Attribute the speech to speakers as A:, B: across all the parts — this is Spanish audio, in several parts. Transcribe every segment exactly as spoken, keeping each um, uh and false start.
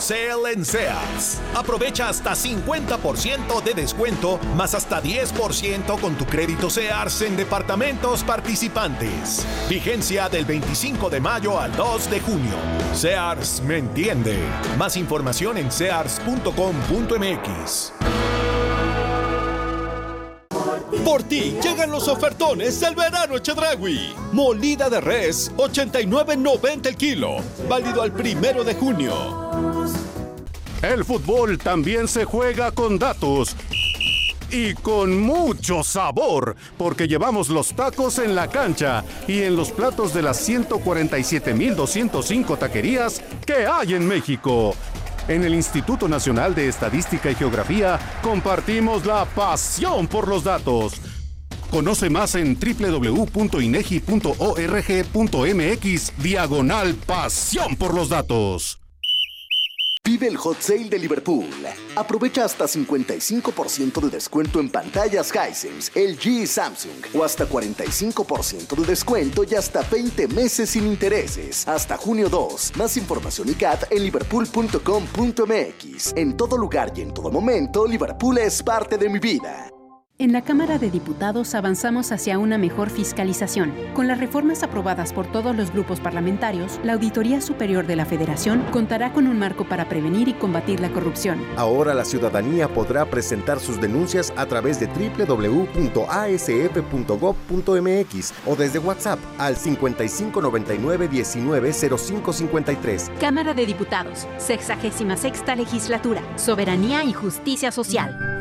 A: Sale en Sears. Aprovecha hasta cincuenta por ciento de descuento, más hasta diez por ciento con tu crédito Sears en departamentos participantes. Vigencia del veinticinco de mayo al dos de junio. Sears me entiende. Más información en sears punto com punto m x.
B: Por ti llegan los ofertones del verano Chedraui. Molida de res, ochenta y nueve noventa el kilo. Válido al primero de junio.
C: El fútbol también se juega con datos. Y con mucho sabor, porque llevamos los tacos en la cancha y en los platos de las ciento cuarenta y siete mil doscientos cinco taquerías que hay en México. En el Instituto Nacional de Estadística y Geografía compartimos la pasión por los datos. Conoce más en doble u doble u doble u punto inegi punto org punto m x diagonal pasión por los datos.
D: Vive el Hot Sale de Liverpool. Aprovecha hasta cincuenta y cinco por ciento de descuento en pantallas Hisense, L G y Samsung. O hasta cuarenta y cinco por ciento de descuento y hasta veinte meses sin intereses. Hasta junio dos. Más información y C A T en liverpool punto com punto m x. En todo lugar y en todo momento, Liverpool es parte de mi vida.
E: En la Cámara de Diputados avanzamos hacia una mejor fiscalización. Con las reformas aprobadas por todos los grupos parlamentarios, la Auditoría Superior de la Federación contará con un marco para prevenir y combatir la corrupción.
F: Ahora la ciudadanía podrá presentar sus denuncias a través de doble u doble u doble u punto a s f punto gob punto m x o desde WhatsApp al cincuenta y cinco noventa y nueve diecinueve cero cinco cincuenta y tres.
E: Cámara de Diputados, sexagésima sexta Legislatura, Soberanía y Justicia Social.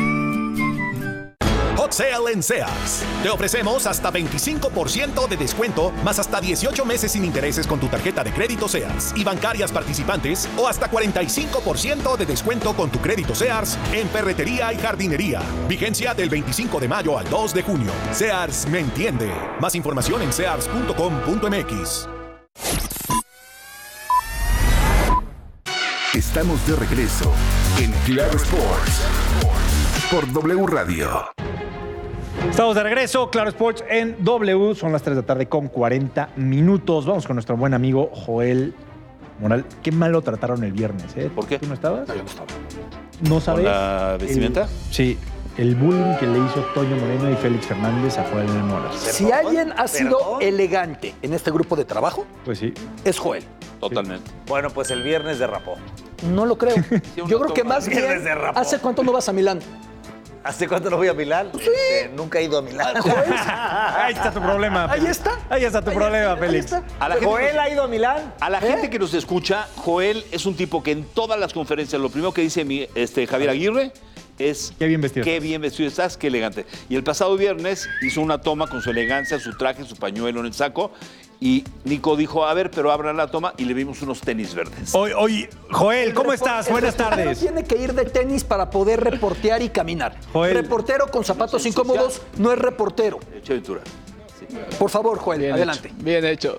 A: Hot Sale en Sears. Te ofrecemos hasta veinticinco por ciento de descuento, más hasta dieciocho meses sin intereses con tu tarjeta de crédito Sears y bancarias participantes, o hasta cuarenta y cinco por ciento de descuento con tu crédito Sears en ferretería y jardinería. Vigencia del veinticinco de mayo al dos de junio. Sears me entiende. Más información en sears punto com punto m x.
G: Estamos de regreso en Claro Sports por W Radio.
H: Estamos de regreso, Claro Sports en W. Son las tres de la tarde con cuarenta minutos. Vamos con nuestro buen amigo Joel Moral. Qué mal lo trataron el viernes, ¿eh?
I: ¿Por qué?
H: ¿Tú no estabas?
I: No, yo no estaba.
H: ¿No sabes?
I: ¿Con la vestimenta?
H: El, sí. El bullying que le hizo Toño Moreno y Félix Fernández a Joel Moral.
J: Si alguien ha sido ¿Perdón? elegante en este grupo de trabajo,
H: pues sí,
J: es Joel.
I: Totalmente.
K: Sí. Bueno, pues el viernes derrapó.
J: No lo creo. Yo creo que más bien, ¿hace cuánto no vas a Milán?
K: ¿Hace cuánto no voy a Milán?
J: Sí.
K: Este, nunca he ido a Milán.
H: Ahí está tu problema.
J: Ahí está.
H: Ahí está tu
J: ahí
H: problema,
J: está,
H: Félix.
I: A la
K: ¿Joel
I: gente,
K: ha ido a Milán?
I: A la
J: ¿Eh?
I: gente que nos escucha, Joel es un tipo que en todas las conferencias lo primero que dice mi, este, Javier Aguirre es
H: qué bien vestido.
I: Qué bien vestido estás, qué elegante. Y el pasado viernes hizo una toma con su elegancia, su traje, su pañuelo en el saco. Y Nico dijo, a ver, pero abran la toma y le vimos unos tenis verdes.
H: Oye, oye Joel, ¿cómo estás? Buenas tardes.
J: Tiene que ir de tenis para poder reportear y caminar.
H: Joel.
J: Reportero con zapatos incómodos no es reportero.
I: Hecho aventura.
J: Sí. Por favor, Joel,
L: bien
J: adelante.
L: Hecho, bien hecho.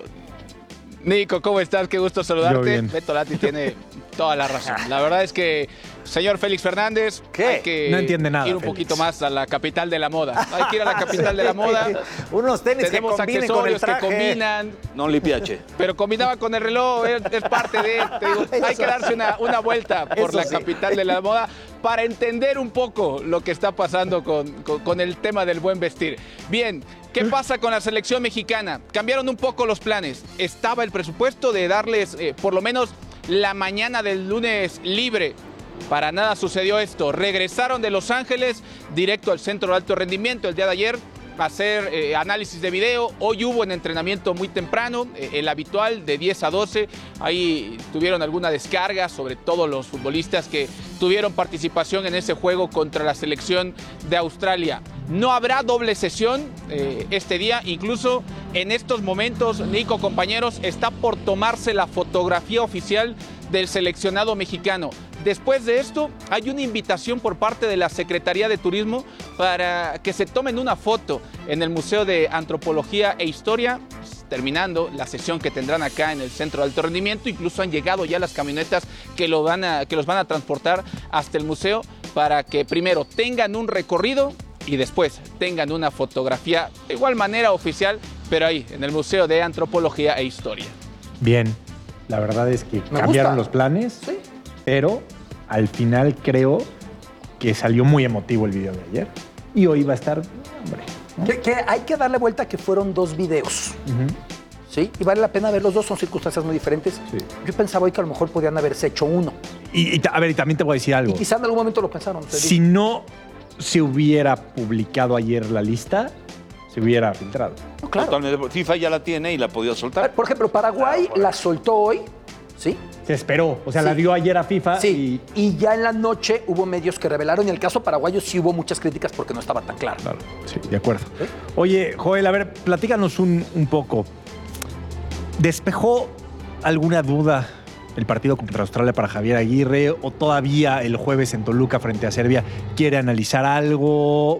L: Nico, ¿cómo estás? Qué gusto saludarte. Beto Lati tiene toda la razón. La verdad es que, señor Félix Fernández,
K: ¿Qué?
L: hay que
H: no entiende nada,
L: ir un
H: Félix.
L: poquito más a la capital de la moda. Hay que ir a la capital de la moda.
K: Unos tenis
L: Tenemos
K: que combinen con el
L: accesorios que
K: traje.
L: combinan.
I: No le piache.
L: Pero combinaba con el reloj, es, es parte de... Te digo, hay que darse una, una vuelta por
K: Eso
L: la
K: sí.
L: capital de la moda para entender un poco lo que está pasando con, con, con el tema del buen vestir. Bien, ¿qué pasa con la selección mexicana? Cambiaron un poco los planes. Estaba el presupuesto de darles eh, por lo menos la mañana del lunes libre. Para nada sucedió esto. Regresaron de Los Ángeles directo al centro de alto rendimiento el día de ayer a hacer eh, análisis de video. Hoy hubo un entrenamiento muy temprano, eh, el habitual de diez a doce. Ahí tuvieron alguna descarga, sobre todo los futbolistas que tuvieron participación en ese juego contra la selección de Australia. No habrá doble sesión eh, este día, incluso en estos momentos, Nico, compañeros, está por tomarse la fotografía oficial del seleccionado mexicano. Después de esto, hay una invitación por parte de la Secretaría de Turismo para que se tomen una foto en el Museo de Antropología e Historia, terminando la sesión que tendrán acá en el Centro de Alto Rendimiento. Incluso han llegado ya las camionetas que, lo van a, que los van a transportar hasta el museo para que primero tengan un recorrido y después tengan una fotografía de igual manera oficial, pero ahí, en el Museo de Antropología e Historia.
H: Bien, la verdad es que
J: Me
H: cambiaron
J: gusta.
H: los planes.
J: Sí.
H: Pero al final creo que salió muy emotivo el video de ayer. Y hoy va a estar, hombre, ¿no?
J: Que, que hay que darle vuelta a que fueron dos videos. Uh-huh. ¿Sí? Y vale la pena ver los dos, son circunstancias muy diferentes. Sí. Yo pensaba hoy que a lo mejor podían haberse hecho uno.
H: Y, y a ver, y también te voy a decir algo.
J: Y quizá en algún momento lo pensaron.
H: Si no se hubiera publicado ayer la lista, se hubiera filtrado.
J: No, claro.
I: Totalmente. FIFA ya la tiene y la podía soltar.
J: Por ejemplo, Paraguay claro, la soltó hoy, ¿sí?
H: Se esperó, o sea, sí. la dio ayer a FIFA.
J: Sí, y... y ya en la noche hubo medios que revelaron, y en el caso paraguayo sí hubo muchas críticas porque no estaba tan claro.
H: Claro, sí, de acuerdo. ¿Sí? Oye, Joel, a ver, platícanos un, un poco. ¿Despejó alguna duda el partido contra Australia para Javier Aguirre o todavía el jueves en Toluca frente a Serbia quiere analizar algo?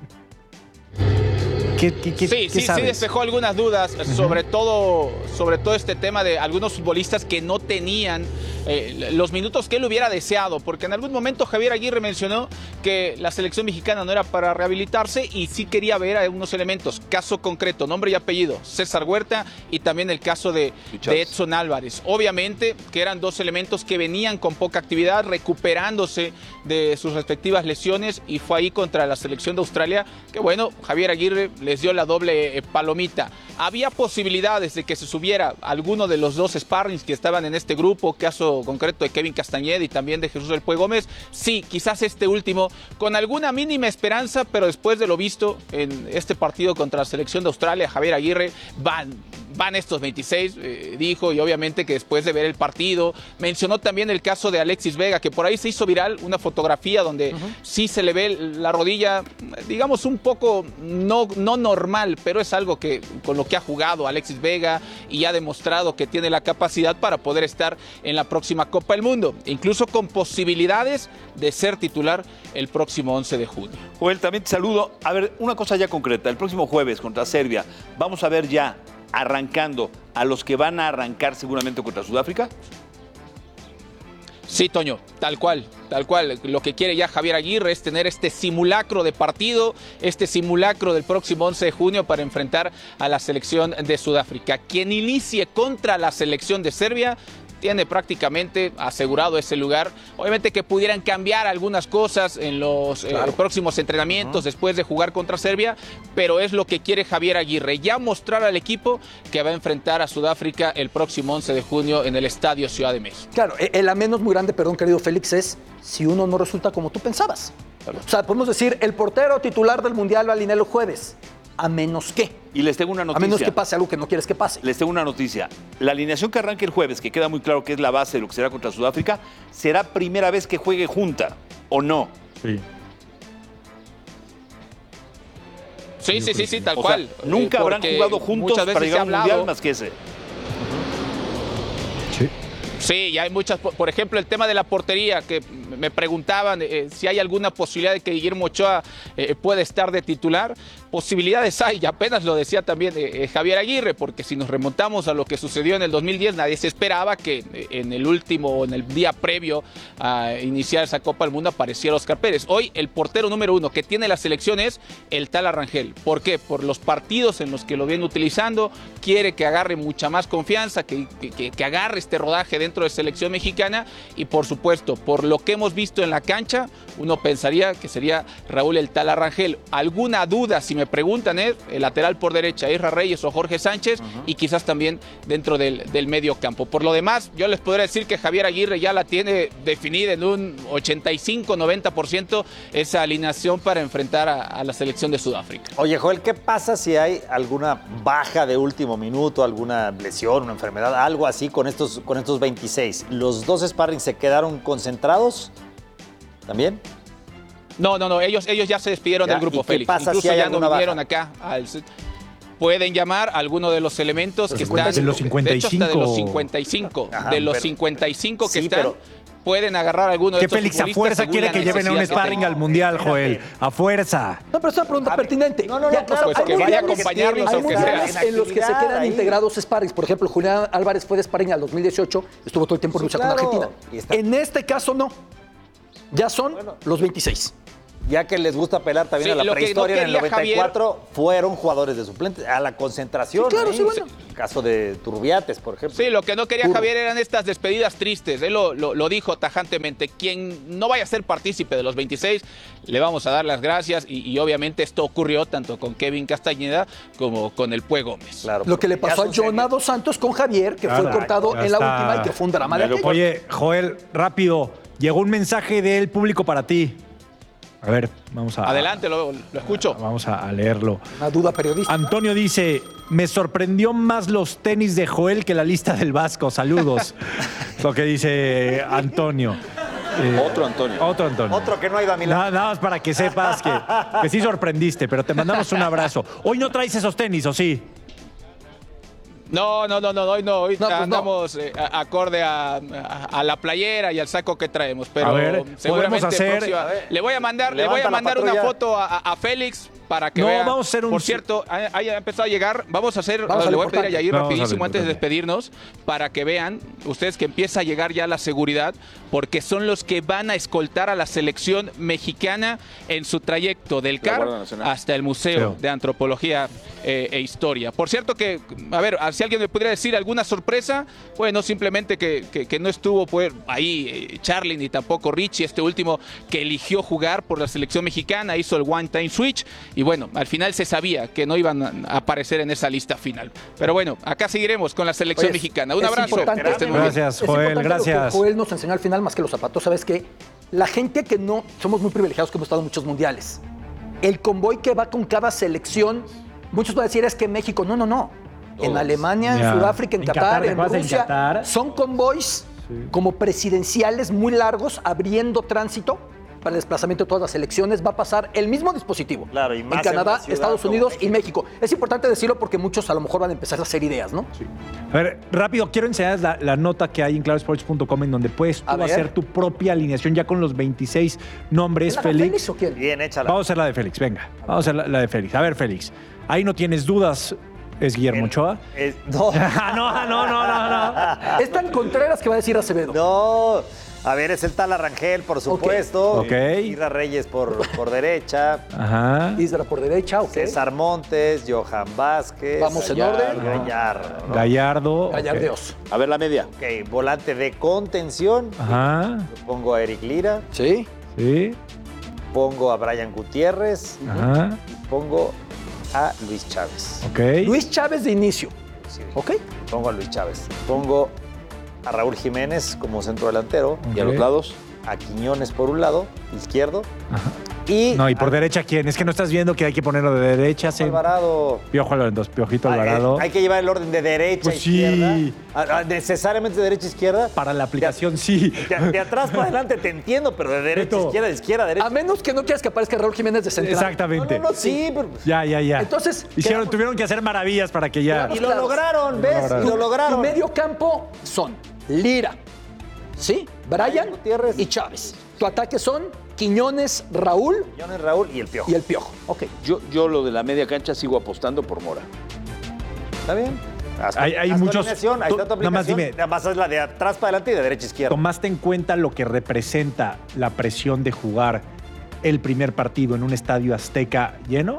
H: ¿Qué, qué, qué,
L: sí,
H: ¿qué
L: sí,
H: sabes?
L: sí despejó algunas dudas, uh-huh. sobre todo, sobre todo este tema de algunos futbolistas que no tenían eh, los minutos que él hubiera deseado, porque en algún momento Javier Aguirre mencionó que la selección mexicana no era para rehabilitarse y sí quería ver algunos elementos. Caso concreto, nombre y apellido, César Huerta, y también el caso de, de Edson Álvarez. Obviamente que eran dos elementos que venían con poca actividad, recuperándose de sus respectivas lesiones, y fue ahí contra la selección de Australia que, bueno, Javier Aguirre les dio la doble eh, palomita. Había posibilidades de que se subiera alguno de los dos sparrings que estaban en este grupo, caso concreto de Kevin Castañeda y también de Jesús del Pue Gómez. Sí, quizás este último, con alguna mínima esperanza, pero después de lo visto en este partido contra la selección de Australia, Javier Aguirre van... Van estos veintiséis, eh, dijo, y obviamente que después de ver el partido, mencionó también el caso de Alexis Vega, que por ahí se hizo viral una fotografía donde uh-huh. sí se le ve la rodilla, digamos, un poco no, no normal, pero es algo que con lo que ha jugado Alexis Vega y ha demostrado que tiene la capacidad para poder estar en la próxima Copa del Mundo, incluso con posibilidades de ser titular el próximo once de junio.
I: Joel, también te saludo. A ver, una cosa ya concreta, el próximo jueves contra Serbia, vamos a ver ya arrancando a los que van a arrancar seguramente contra Sudáfrica.
L: Sí, Toño, tal cual, tal cual. Lo que quiere ya Javier Aguirre es tener este simulacro de partido, este simulacro del próximo once de junio para enfrentar a la selección de Sudáfrica. Quien inicie contra la selección de Serbia tiene prácticamente asegurado ese lugar. Obviamente que pudieran cambiar algunas cosas en los claro. eh, próximos entrenamientos uh-huh. después de jugar contra Serbia, pero es lo que quiere Javier Aguirre, ya mostrar al equipo que va a enfrentar a Sudáfrica el próximo once de junio en el Estadio Ciudad de México.
J: Claro, el a menos muy grande, perdón, querido Félix, es si uno no resulta como tú pensabas. Claro. O sea, podemos decir, el portero titular del Mundial va a alinear el jueves. A menos que.
I: Y les tengo una noticia.
J: A menos que pase algo que no quieres que pase.
I: Les tengo una noticia. La alineación que arranque el jueves, que queda muy claro que es la base de lo que será contra Sudáfrica, será primera vez que juegue junta, ¿o no?
H: Sí.
L: Sí, sí, sí, sí, tal
I: o
L: cual.
I: Sea, nunca eh, habrán jugado juntos para llegar al Mundial más que ese.
H: Sí.
L: Sí, y hay muchas, por ejemplo, el tema de la portería, que me preguntaban eh, si hay alguna posibilidad de que Guillermo Ochoa eh, pueda estar de titular. Posibilidades hay, y apenas lo decía también eh, Javier Aguirre, porque si nos remontamos a lo que sucedió en el dos mil diez, nadie se esperaba que eh, en el último, en el día previo a iniciar esa Copa del Mundo apareciera Oscar Pérez. Hoy el portero número uno que tiene la selección es el Tala Rangel. ¿Por qué? Por los partidos en los que lo viene utilizando, quiere que agarre mucha más confianza, que, que, que agarre este rodaje dentro de selección mexicana, y por supuesto, por lo que hemos visto en la cancha, uno pensaría que sería Raúl el Tala Rangel. ¿Alguna duda, si me preguntan, es el lateral por derecha, Isra Reyes o Jorge Sánchez, uh-huh. y quizás también dentro del, del medio campo? Por lo demás, yo les podría decir que Javier Aguirre ya la tiene definida en un ochenta y cinco noventa por ciento esa alineación para enfrentar a, a la selección de Sudáfrica.
K: Oye, Joel, ¿qué pasa si hay alguna baja de último minuto, alguna lesión, una enfermedad, algo así con estos, con estos veintiséis? ¿Los dos sparrings se quedaron concentrados también?
L: No, no, no, ellos, ellos ya se despidieron
K: ya,
L: del grupo,
K: ¿y qué
L: Félix.
K: pasa
L: Incluso
K: si hay
L: ya no vinieron
K: baja?
L: acá. Al, pueden llamar a alguno de los elementos
H: los
L: que
H: cincuenta,
L: están.
H: De los cincuenta y cinco.
L: De hecho, hasta de los cincuenta y cinco. Ajá, de los pero, cincuenta y cinco que sí, están. Pero, pueden agarrar a alguno de estos
H: Félix, a fuerza quiere que lleven a un sparring al Mundial, Joel. A fuerza.
J: No, pero es una pregunta pertinente.
K: No, no, no, claro.
L: Pues que vaya a acompañarlos,
J: hay
L: aunque sea.
J: En los que se quedan ahí integrados sparrings. Por ejemplo, Julián Álvarez fue de sparring al dos mil dieciocho, estuvo todo el tiempo en lucha sí, claro. con Argentina. En este caso, no. Ya son bueno. los veintiséis.
K: Ya que les gusta apelar también
L: Sí,
K: a la
L: lo que no
K: prehistoria, en el
L: quería
K: noventa y cuatro
L: Javier-
K: fueron jugadores de suplentes a la concentración.
J: Sí, claro,
K: ¿eh?
J: sí, bueno.
K: El caso de Turbiates, por ejemplo.
L: Sí, lo que no quería
K: Turbo.
L: Javier eran estas despedidas tristes. Él lo, lo- lo dijo tajantemente. Quien no vaya a ser partícipe de los veintiséis, le vamos a dar las gracias. Y, y obviamente esto ocurrió tanto con Kevin Castañeda como con el Pue Gómez.
K: Claro.
J: Lo que le pasó a
K: sucedió.
J: Jonado Santos con Javier, que
H: Claro,
J: fue cortado
H: ya
J: en la
H: está.
J: última y que fue un drama de aquello.
H: Oye, Joel, rápido. Llegó un mensaje del público para ti. A ver, vamos a...
L: Adelante, lo, lo escucho.
H: Vamos a, a leerlo.
J: Una duda periodística.
H: Antonio dice, me sorprendió más los tenis de Joel que la lista del Vasco. Saludos. Lo que dice Antonio. Eh,
I: Otro Antonio.
H: Otro Antonio.
K: Otro que no ha ido a Milán.
H: Nada, nada más para que sepas que, que sí sorprendiste, pero te mandamos un abrazo. Hoy no traes esos tenis, ¿o sí?
L: No, no, no, no, hoy no. Hoy
J: No, pues no.
L: andamos eh, a- acorde a, a- a la playera y al saco que traemos. Pero
H: A ver,
L: seguramente
H: podemos hacer-
L: próxima-
K: A ver.
L: le voy a mandar, le voy
K: Levanta
L: a
K: la
L: mandar una
K: patrulla.
L: foto a, a- a Félix para que
H: No,
L: vea.
H: vamos a hacer un-
L: Por cierto, ha, ha empezado a llegar. Vamos a hacer,
J: Vamos a
L: le
J: lo
L: voy a pedir a
J: importante.
L: Yair
H: Vamos a lo
L: rapidísimo antes de
H: importante.
L: despedirnos para que vean ustedes que empieza a llegar ya la seguridad porque son los que van a escoltar a la selección mexicana en su trayecto del
I: La
L: C A R
I: Guardia Nacional.
L: hasta el Museo
H: Sí.
L: de Antropología eh, e Historia. Por cierto que, a ver, si alguien me pudiera decir alguna sorpresa, bueno, simplemente que, que- que no estuvo pues, ahí eh, Charlie ni tampoco Richie, este último que eligió jugar por la selección mexicana, hizo el one time switch y bueno, al final se sabía que no iban a aparecer en esa lista final. Pero bueno, acá seguiremos con la selección
J: Oye,
L: mexicana. Un
J: es
L: abrazo.
J: importante-
L: Que estén muy bien.
H: Gracias,
J: Es
H: Joel,
J: importante lo que
H: gracias.
J: Joel nos enseñó al final, más que los zapatos, ¿sabes qué? La gente que no, somos muy privilegiados que hemos estado en muchos mundiales. El convoy que va con cada selección, muchos van a decir es que México, no, no, no. En
I: Todos.
J: Alemania,
H: Ya.
J: en Sudáfrica, en,
H: En
J: Qatar,
H: Qatar, ¿te
J: en
H: acuerdas en
J: Rusia,
H: Qatar?
J: son convoys como presidenciales muy largos, abriendo tránsito para el desplazamiento de todas las selecciones. Va a pasar el mismo dispositivo.
K: Claro, y más
J: en Canadá,
K: en una ciudad
J: Estados
K: como
J: Unidos y
K: México.
J: México. Es importante decirlo porque muchos a lo mejor van a empezar a hacer ideas, ¿no?
H: A ver, rápido, quiero enseñarles la, la nota que hay en claro sports punto com en donde puedes tú
J: A ver.
H: hacer tu propia alineación ya con los veintiséis nombres,
J: ¿Es la
H: Félix.
J: Félix o quién?
K: Bien, échala.
H: Vamos a hacer la de Félix, venga. Vamos a hacer la, la de Félix. A ver, Félix, ahí no tienes dudas. ¿Es Guillermo
K: El-
H: Ochoa?
K: es- no.
H: Ah, no, no, no, no, no.
J: Es tan Contreras que va a decir Acevedo.
K: No. A ver, es el tal Arrangel, por supuesto.
H: Ok.
K: Isra Reyes por, por derecha.
H: Ajá.
J: Isra por derecha, ok.
K: César Montes, Johan Vázquez.
J: Vamos en
K: Gallardo,
J: orden.
K: Gallardo. ¿no?
H: Gallardo. ok.
J: Gallardeos.
I: A ver la media.
K: Ok, volante de contención.
H: Ajá.
K: Pongo a Eric Lira.
J: Sí.
H: Sí.
K: Pongo a Brian Gutiérrez.
H: Ajá.
K: Y pongo a Luis Chávez.
H: Ok.
J: Luis Chávez de inicio.
K: Sí,
J: ¿Ok?
K: pongo a Luis Chávez. Pongo a Raúl Jiménez como centro delantero.
I: Y a los
H: Ok.
I: lados.
K: A Quiñones por un lado, izquierdo.
H: Ajá.
K: Y
H: No, y por
K: a
H: derecha, ¿quién? Es que no estás viendo que hay que ponerlo de derecha. Sí.
K: Alvarado.
H: Piojo Alvarado, Piojito
K: Ah,
H: Alvarado.
K: eh, Hay que llevar el orden de derecha a
H: Pues sí.
K: izquierda. Ah, ah, necesariamente de derecha a izquierda.
H: Para la aplicación, sí.
K: De, de atrás para adelante te entiendo, pero de derecha a
H: Beto.
K: izquierda, de izquierda a derecha.
J: A menos que no quieras que aparezca Raúl Jiménez de central.
H: Exactamente.
K: No, no, no, sí, pero-
H: Ya, ya, ya.
J: Entonces,
H: Hicieron,
J: quedamos-
H: tuvieron que hacer maravillas para que ya.
K: Y lo lograron, ¿ves?
H: lograron.
K: Y lo
J: Tu
K: lograron.
J: medio campo son Lira, ¿sí? Brian
K: Brian Gutiérrez.
J: y Chávez. Tu ataque son Quiñones, Raúl
K: Quiñones, Raúl y el Piojo.
J: y el Piojo. Ok.
I: Yo, yo lo de la media cancha sigo apostando por Mora.
K: ¿Está bien? Haz tu-
H: Hay- hay
K: haz tu
H: muchos-
K: alineación, ahí
H: tú-
K: está tu
H: nada más
K: aplicación.
H: dime.
K: Nada más es la de atrás para adelante y de derecha a izquierda.
H: ¿Tomaste en cuenta lo que representa la presión de jugar el primer partido en un estadio azteca lleno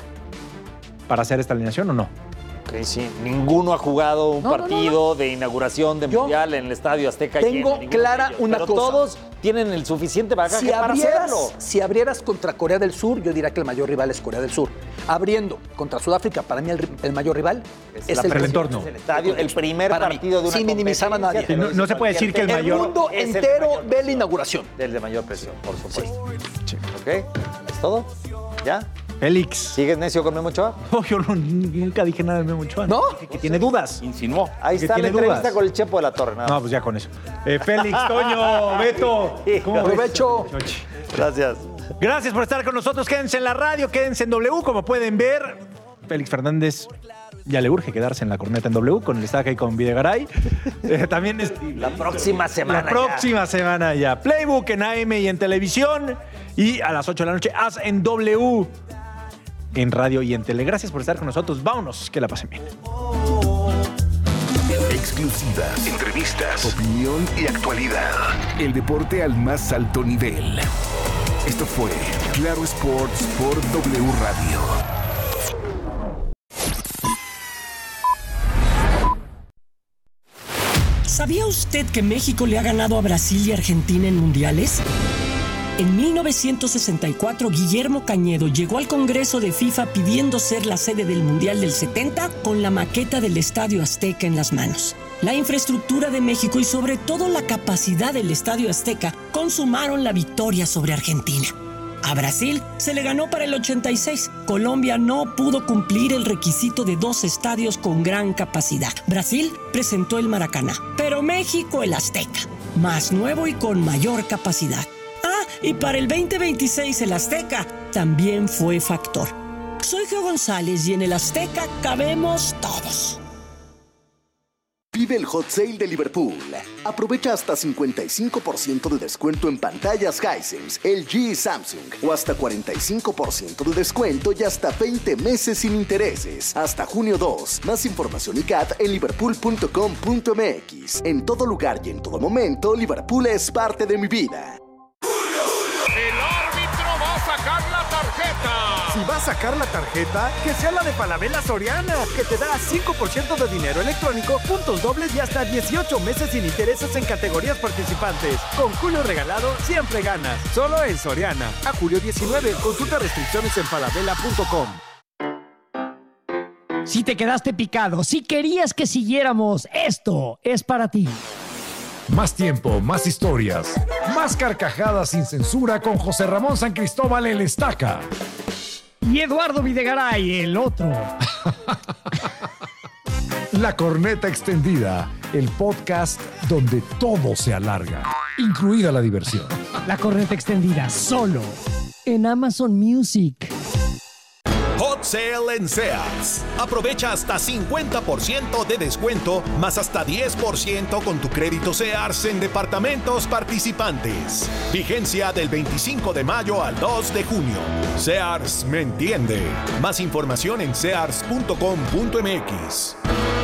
H: para hacer esta alineación o no?
K: Ok, sí. Ninguno ha jugado un
J: No, no, no,
K: partido de inauguración de
J: Yo
K: Mundial en el Estadio Azteca.
J: tengo
K: lleno, ninguno
J: clara
K: de ellos.
J: una
K: Pero
J: cosa.
K: todos tienen el suficiente bagaje
J: Si
K: para hacerlo.
J: abrieras, si abrieras contra Corea del Sur, yo diría que el mayor rival es Corea del Sur. Abriendo contra Sudáfrica, para mí el, ri- el mayor rival es,
K: la
J: el,
H: el entorno.
K: Es el estadio, el primer
J: Para mí,
K: partido de una
J: sin minimizar a nadie.
K: competencia,
H: Sí, no-
K: te lo
H: no
K: dice
H: se puede decir que el
K: cualquier
J: El
H: mayor-
J: mundo
K: es el
J: entero
K: mayor
J: ve
K: presión.
J: la inauguración.
K: Del de mayor presión, por supuesto. ¿Ok? ¿Es todo? ¿Ya?
H: Félix.
K: ¿Sigues necio con Memo Ochoa?
H: No, yo no- nunca dije nada de Memo Ochoa.
J: ¿No?
H: Dije que tiene dudas.
I: Insinuó.
K: Ahí
H: Que
K: está la
H: tiene
K: entrevista
H: dudas.
K: con el Chepo de la Torre. Nada
H: No,
K: más.
H: pues ya con eso. Eh, Félix, Toño, Beto. ¿Cómo ves?
J: Provecho.
H: Chochi.
K: Gracias.
H: Gracias por estar con nosotros. Quédense en la radio, quédense en W. Como pueden ver, Félix Fernández ya le urge quedarse en la corneta en W con el Estaca y con Videgaray. Eh, también es
K: La próxima semana.
H: la próxima semana ya. Playbook en A M y en televisión. Y a las ocho de la noche, haz en W. En radio y en tele. Gracias por estar con nosotros. Vámonos, que la pasen bien.
G: Exclusivas, entrevistas, opinión y actualidad. El deporte al más alto nivel. Esto fue Claro Sports por W Radio.
M: ¿Sabía usted que México le ha ganado a Brasil y Argentina en mundiales? En mil novecientos sesenta y cuatro, Guillermo Cañedo llegó al Congreso de FIFA pidiendo ser la sede del Mundial del setenta con la maqueta del Estadio Azteca en las manos. La infraestructura de México y sobre todo la capacidad del Estadio Azteca consumaron la victoria sobre Argentina. A Brasil se le ganó para el ochenta y seis. Colombia no pudo cumplir el requisito de dos estadios con gran capacidad. Brasil presentó el Maracaná, pero México el Azteca, más nuevo y con mayor capacidad. Ah, y para el veinte veintiséis el Azteca también fue factor. Soy Geo González y en el Azteca cabemos todos.
D: Vive el Hot Sale de Liverpool. Aprovecha hasta cincuenta y cinco por ciento de descuento en pantallas Hisense, L G y Samsung. O hasta cuarenta y cinco por ciento de descuento y hasta veinte meses sin intereses. Hasta junio dos. Más información y C A T en liverpool punto com punto m x. En todo lugar y en todo momento, Liverpool es parte de mi vida.
N: El árbitro va a sacar la tarjeta. Si va a sacar la tarjeta, que sea la de Falabella Soriana, que te da cinco por ciento de dinero electrónico, puntos dobles y hasta dieciocho meses sin intereses en categorías participantes. Con Julio regalado, siempre ganas. Solo en Soriana. A julio diecinueve. Consulta restricciones en falabella punto com.
O: Si te quedaste picado, si querías que siguiéramos, esto es para ti.
P: Más tiempo, más historias, más carcajadas sin censura con José Ramón San Cristóbal el Estaca.
O: Y Eduardo Videgaray, el otro.
P: La Corneta Extendida, el podcast donde todo se alarga, incluida la diversión.
O: La Corneta Extendida, solo en Amazon Music.
A: Hot Sale en Sears. Aprovecha hasta cincuenta por ciento de descuento, más hasta diez por ciento con tu crédito Sears en departamentos participantes. Vigencia del veinticinco de mayo al dos de junio. Sears me entiende. Más información en sears punto com punto m x.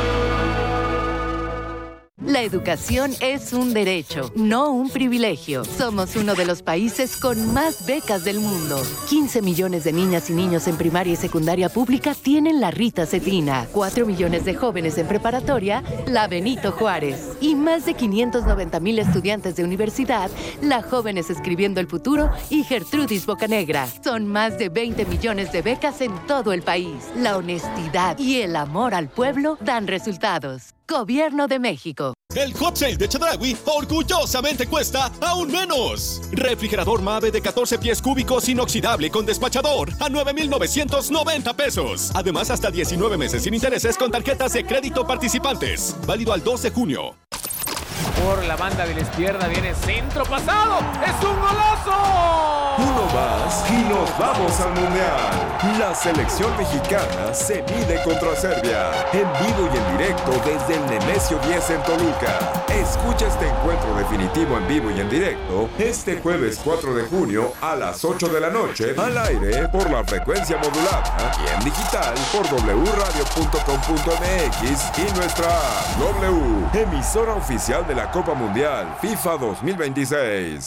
Q: La educación es un derecho, no un privilegio. Somos uno de los países con más becas del mundo. quince millones de niñas y niños en primaria y secundaria pública tienen la Rita Cetina. cuatro millones de jóvenes en preparatoria, la Benito Juárez. Y más de quinientos noventa mil estudiantes de universidad, la Jóvenes Escribiendo el Futuro y Gertrudis Bocanegra. Son más de veinte millones de becas en todo el país. La honestidad y el amor al pueblo dan resultados. Gobierno de México.
B: El Hot Sale de Chedraui orgullosamente cuesta aún menos. Refrigerador Mave de catorce pies cúbicos inoxidable con despachador a nueve mil novecientos noventa pesos. Además, hasta diecinueve meses sin intereses con tarjetas de crédito participantes. Válido al dos de junio.
L: Por la banda de la izquierda viene centro pasado. ¡Es un golazo!
R: Uno más y nos vamos al Mundial. La selección mexicana se mide contra Serbia. En vivo y en directo desde el Nemesio diez en Toluca. Escucha este encuentro definitivo en vivo y en directo este jueves cuatro de junio a las ocho de la noche al aire por la frecuencia modulada y en digital por w radio punto com punto m x y nuestra app W, emisora oficial de la Copa Mundial FIFA dos mil veintiséis.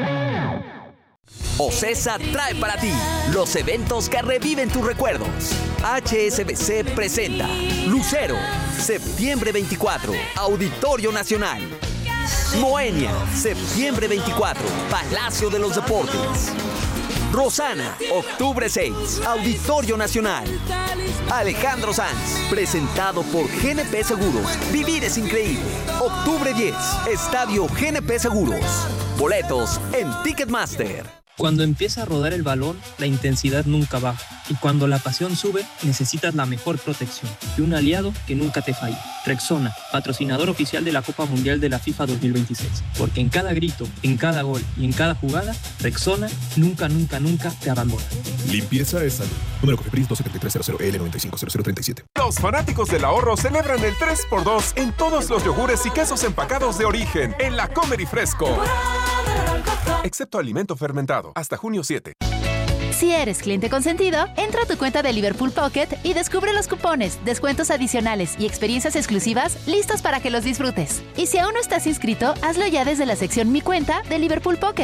S: OCESA trae para ti los eventos que reviven tus recuerdos. H S B C presenta Lucero, septiembre veinticuatro, Auditorio Nacional. Moenia, septiembre veinticuatro, Palacio de los Deportes. Rosana, octubre seis, Auditorio Nacional. Alejandro Sanz, presentado por G N P Seguros. Vivir es increíble. Octubre diez, Estadio G N P Seguros. Boletos en Ticketmaster.
T: Cuando empieza a rodar el balón, la intensidad nunca baja. Y cuando la pasión sube, necesitas la mejor protección y un aliado que nunca te falle. Rexona, patrocinador oficial de la Copa Mundial de la FIFA dos mil veintiséis. Porque en cada grito, en cada gol y en cada jugada, Rexona nunca, nunca, nunca te abandona.
U: Limpieza es salud. Número Cofepris dos siete tres cero cero L nueve cinco cero cero tres siete.
R: Los fanáticos del ahorro celebran el tres por dos en todos los yogures y quesos empacados de origen en la Comer y Fresco. Excepto alimento fermentado. Hasta junio siete.
V: Si eres cliente consentido, entra a tu cuenta de Liverpool Pocket y descubre los cupones, descuentos adicionales y experiencias exclusivas listos para que los disfrutes. Y si aún no estás inscrito, hazlo ya desde la sección Mi Cuenta de Liverpool Pocket.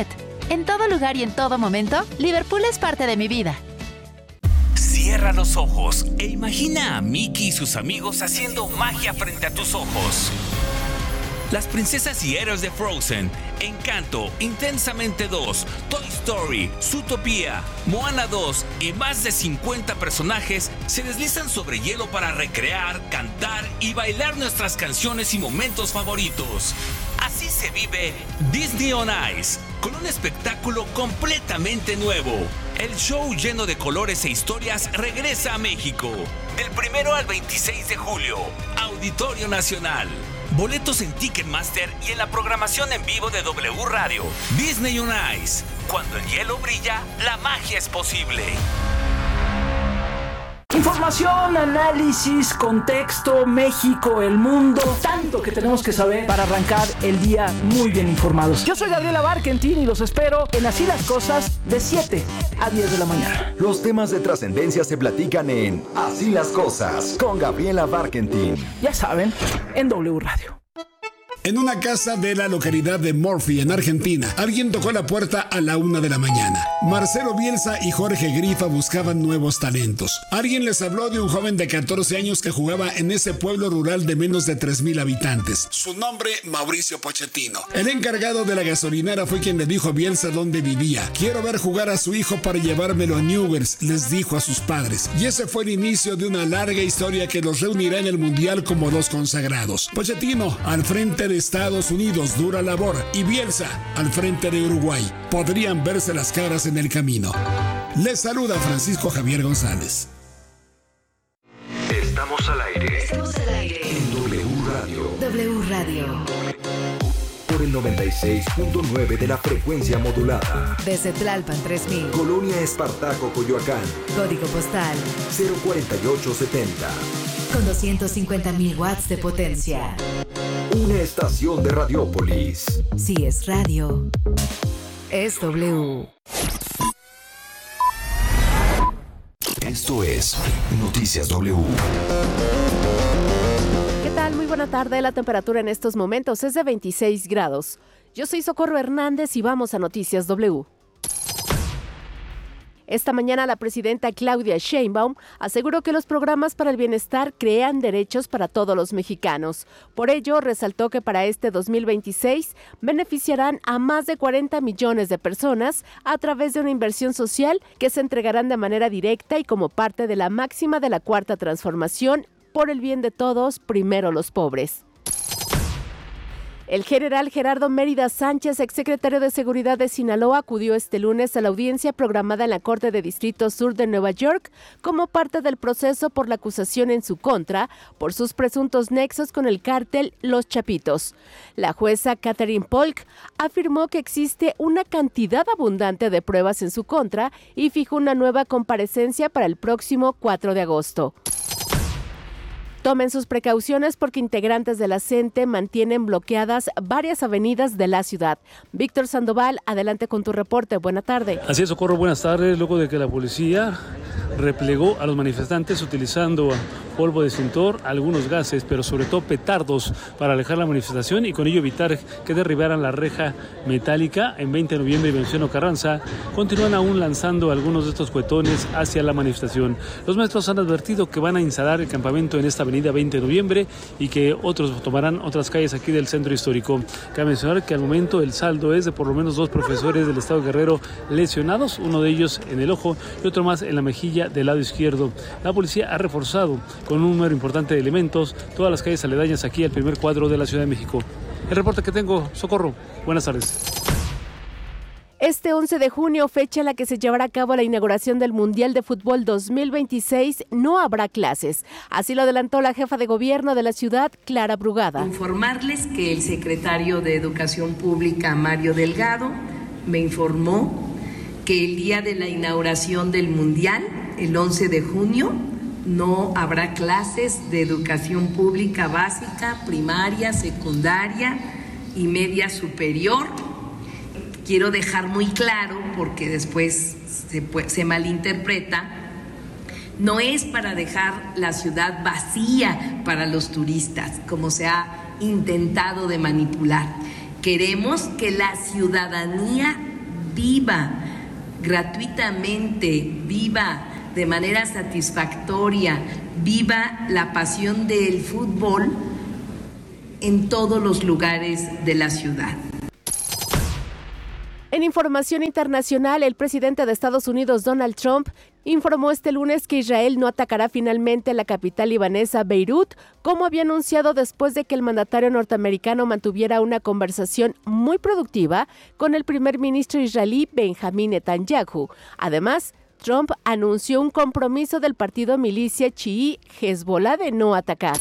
V: En todo lugar y en todo momento, Liverpool es parte de mi vida.
C: Cierra los ojos e imagina a Mickey y sus amigos haciendo magia frente a tus ojos. Las princesas y héroes de Frozen, Encanto, Intensamente dos, Toy Story, Zootopia, Moana dos y más de cincuenta personajes se deslizan sobre hielo para recrear, cantar y bailar nuestras canciones y momentos favoritos. Así se vive Disney on Ice, con un espectáculo completamente nuevo. El show lleno de colores e historias regresa a México. Del primero al veintiséis de julio, Auditorio Nacional. Boletos en Ticketmaster y en la programación en vivo de W Radio. Disney on Ice. Cuando el hielo brilla, la magia es posible.
M: Información, análisis, contexto, México, el mundo, tanto que tenemos que saber para arrancar el día muy bien informados. Yo soy Gabriela Barkentin y los espero en Así las Cosas de siete a diez de la mañana.
F: Los temas de trascendencia se platican en Así las Cosas con Gabriela Barkentin.
M: Ya saben, en W Radio.
W: En una casa de la localidad de Murphy, en Argentina, alguien tocó la puerta a la una de la mañana. Marcelo Bielsa y Jorge Grifa buscaban nuevos talentos. Alguien les habló de un joven de catorce años que jugaba en ese pueblo rural de menos de tres mil habitantes. Su nombre, Mauricio Pochettino. El encargado de la gasolinera fue quien le dijo a Bielsa dónde vivía. Quiero ver jugar a su hijo para llevármelo a Newell's, les dijo a sus padres. Y ese fue el inicio de una larga historia que los reunirá en el Mundial como dos consagrados. Pochettino, al frente de Estados Unidos, dura labor, y Bielsa al frente de Uruguay. Podrían verse las caras en el camino. Les saluda Francisco Javier González.
G: Estamos al aire.
V: Estamos al aire.
G: En W Radio.
V: W Radio.
G: Por el noventa y seis punto nueve de la frecuencia modulada.
V: Desde Tlalpan tres mil.
G: Colonia Espartaco, Coyoacán.
V: Código postal
G: cero cuarenta y ocho setenta.
V: Con doscientos cincuenta mil watts de potencia.
G: Una estación de Radiópolis.
V: Si es radio, es W.
G: Esto es Noticias W.
X: ¿Qué tal? Muy buena tarde. La temperatura en estos momentos es de veintiséis grados. Yo soy Socorro Hernández y vamos a Noticias W. Esta mañana la presidenta Claudia Sheinbaum aseguró que los programas para el bienestar crean derechos para todos los mexicanos. Por ello, resaltó que para este dos mil veintiséis beneficiarán a más de cuarenta millones de personas a través de una inversión social que se entregarán de manera directa y como parte de la máxima de la Cuarta Transformación, por el bien de todos, primero los pobres. El general Gerardo Mérida Sánchez, exsecretario de Seguridad de Sinaloa, acudió este lunes a la audiencia programada en la Corte de Distrito Sur de Nueva York como parte del proceso por la acusación en su contra por sus presuntos nexos con el cártel Los Chapitos. La jueza Catherine Polk afirmó que existe una cantidad abundante de pruebas en su contra y fijó una nueva comparecencia para el próximo cuatro de agosto. Tomen sus precauciones porque integrantes de la CENTE mantienen bloqueadas varias avenidas de la ciudad. Víctor Sandoval, adelante con tu reporte. Buena tarde.
Y: Así es, Socorro, buenas tardes. Luego de que la policía replegó a los manifestantes utilizando polvo de extintor, algunos gases, pero sobre todo petardos para alejar la manifestación y con ello evitar que derribaran la reja metálica en veinte de noviembre y Venustiano Carranza, continúan aún lanzando algunos de estos cuetones hacia la manifestación. Los maestros han advertido que van a instalar el campamento en esta avenida veinte de noviembre y que otros tomarán otras calles aquí del centro histórico. Cabe mencionar que al momento el saldo es de por lo menos dos profesores del estado de Guerrero lesionados, uno de ellos en el ojo y otro más en la mejilla del lado izquierdo. La policía ha reforzado con un número importante de elementos todas las calles aledañas aquí al primer cuadro de la Ciudad de México. El reporte que tengo, Socorro. Buenas tardes.
X: Este once de junio, fecha en la que se llevará a cabo la inauguración del Mundial de Fútbol dos mil veintiséis, no habrá clases. Así lo adelantó la jefa de gobierno de la ciudad, Clara Brugada.
Z: Informarles que el secretario de Educación Pública, Mario Delgado, me informó que el día de la inauguración del Mundial, el once de junio, no habrá clases de educación pública básica, primaria, secundaria y media superior. Quiero dejar muy claro, porque después se, se malinterpreta, no es para dejar la ciudad vacía para los turistas, como se ha intentado de manipular. Queremos que la ciudadanía viva gratuitamente, viva de manera satisfactoria, viva la pasión del fútbol en todos los lugares de la ciudad.
X: En información internacional, el presidente de Estados Unidos, Donald Trump, informó este lunes que Israel no atacará finalmente la capital libanesa, Beirut, como había anunciado después de que el mandatario norteamericano mantuviera una conversación muy productiva con el primer ministro israelí, Benjamín Netanyahu. Además, Trump anunció un compromiso del partido milicia chií Hezbollah de no atacar.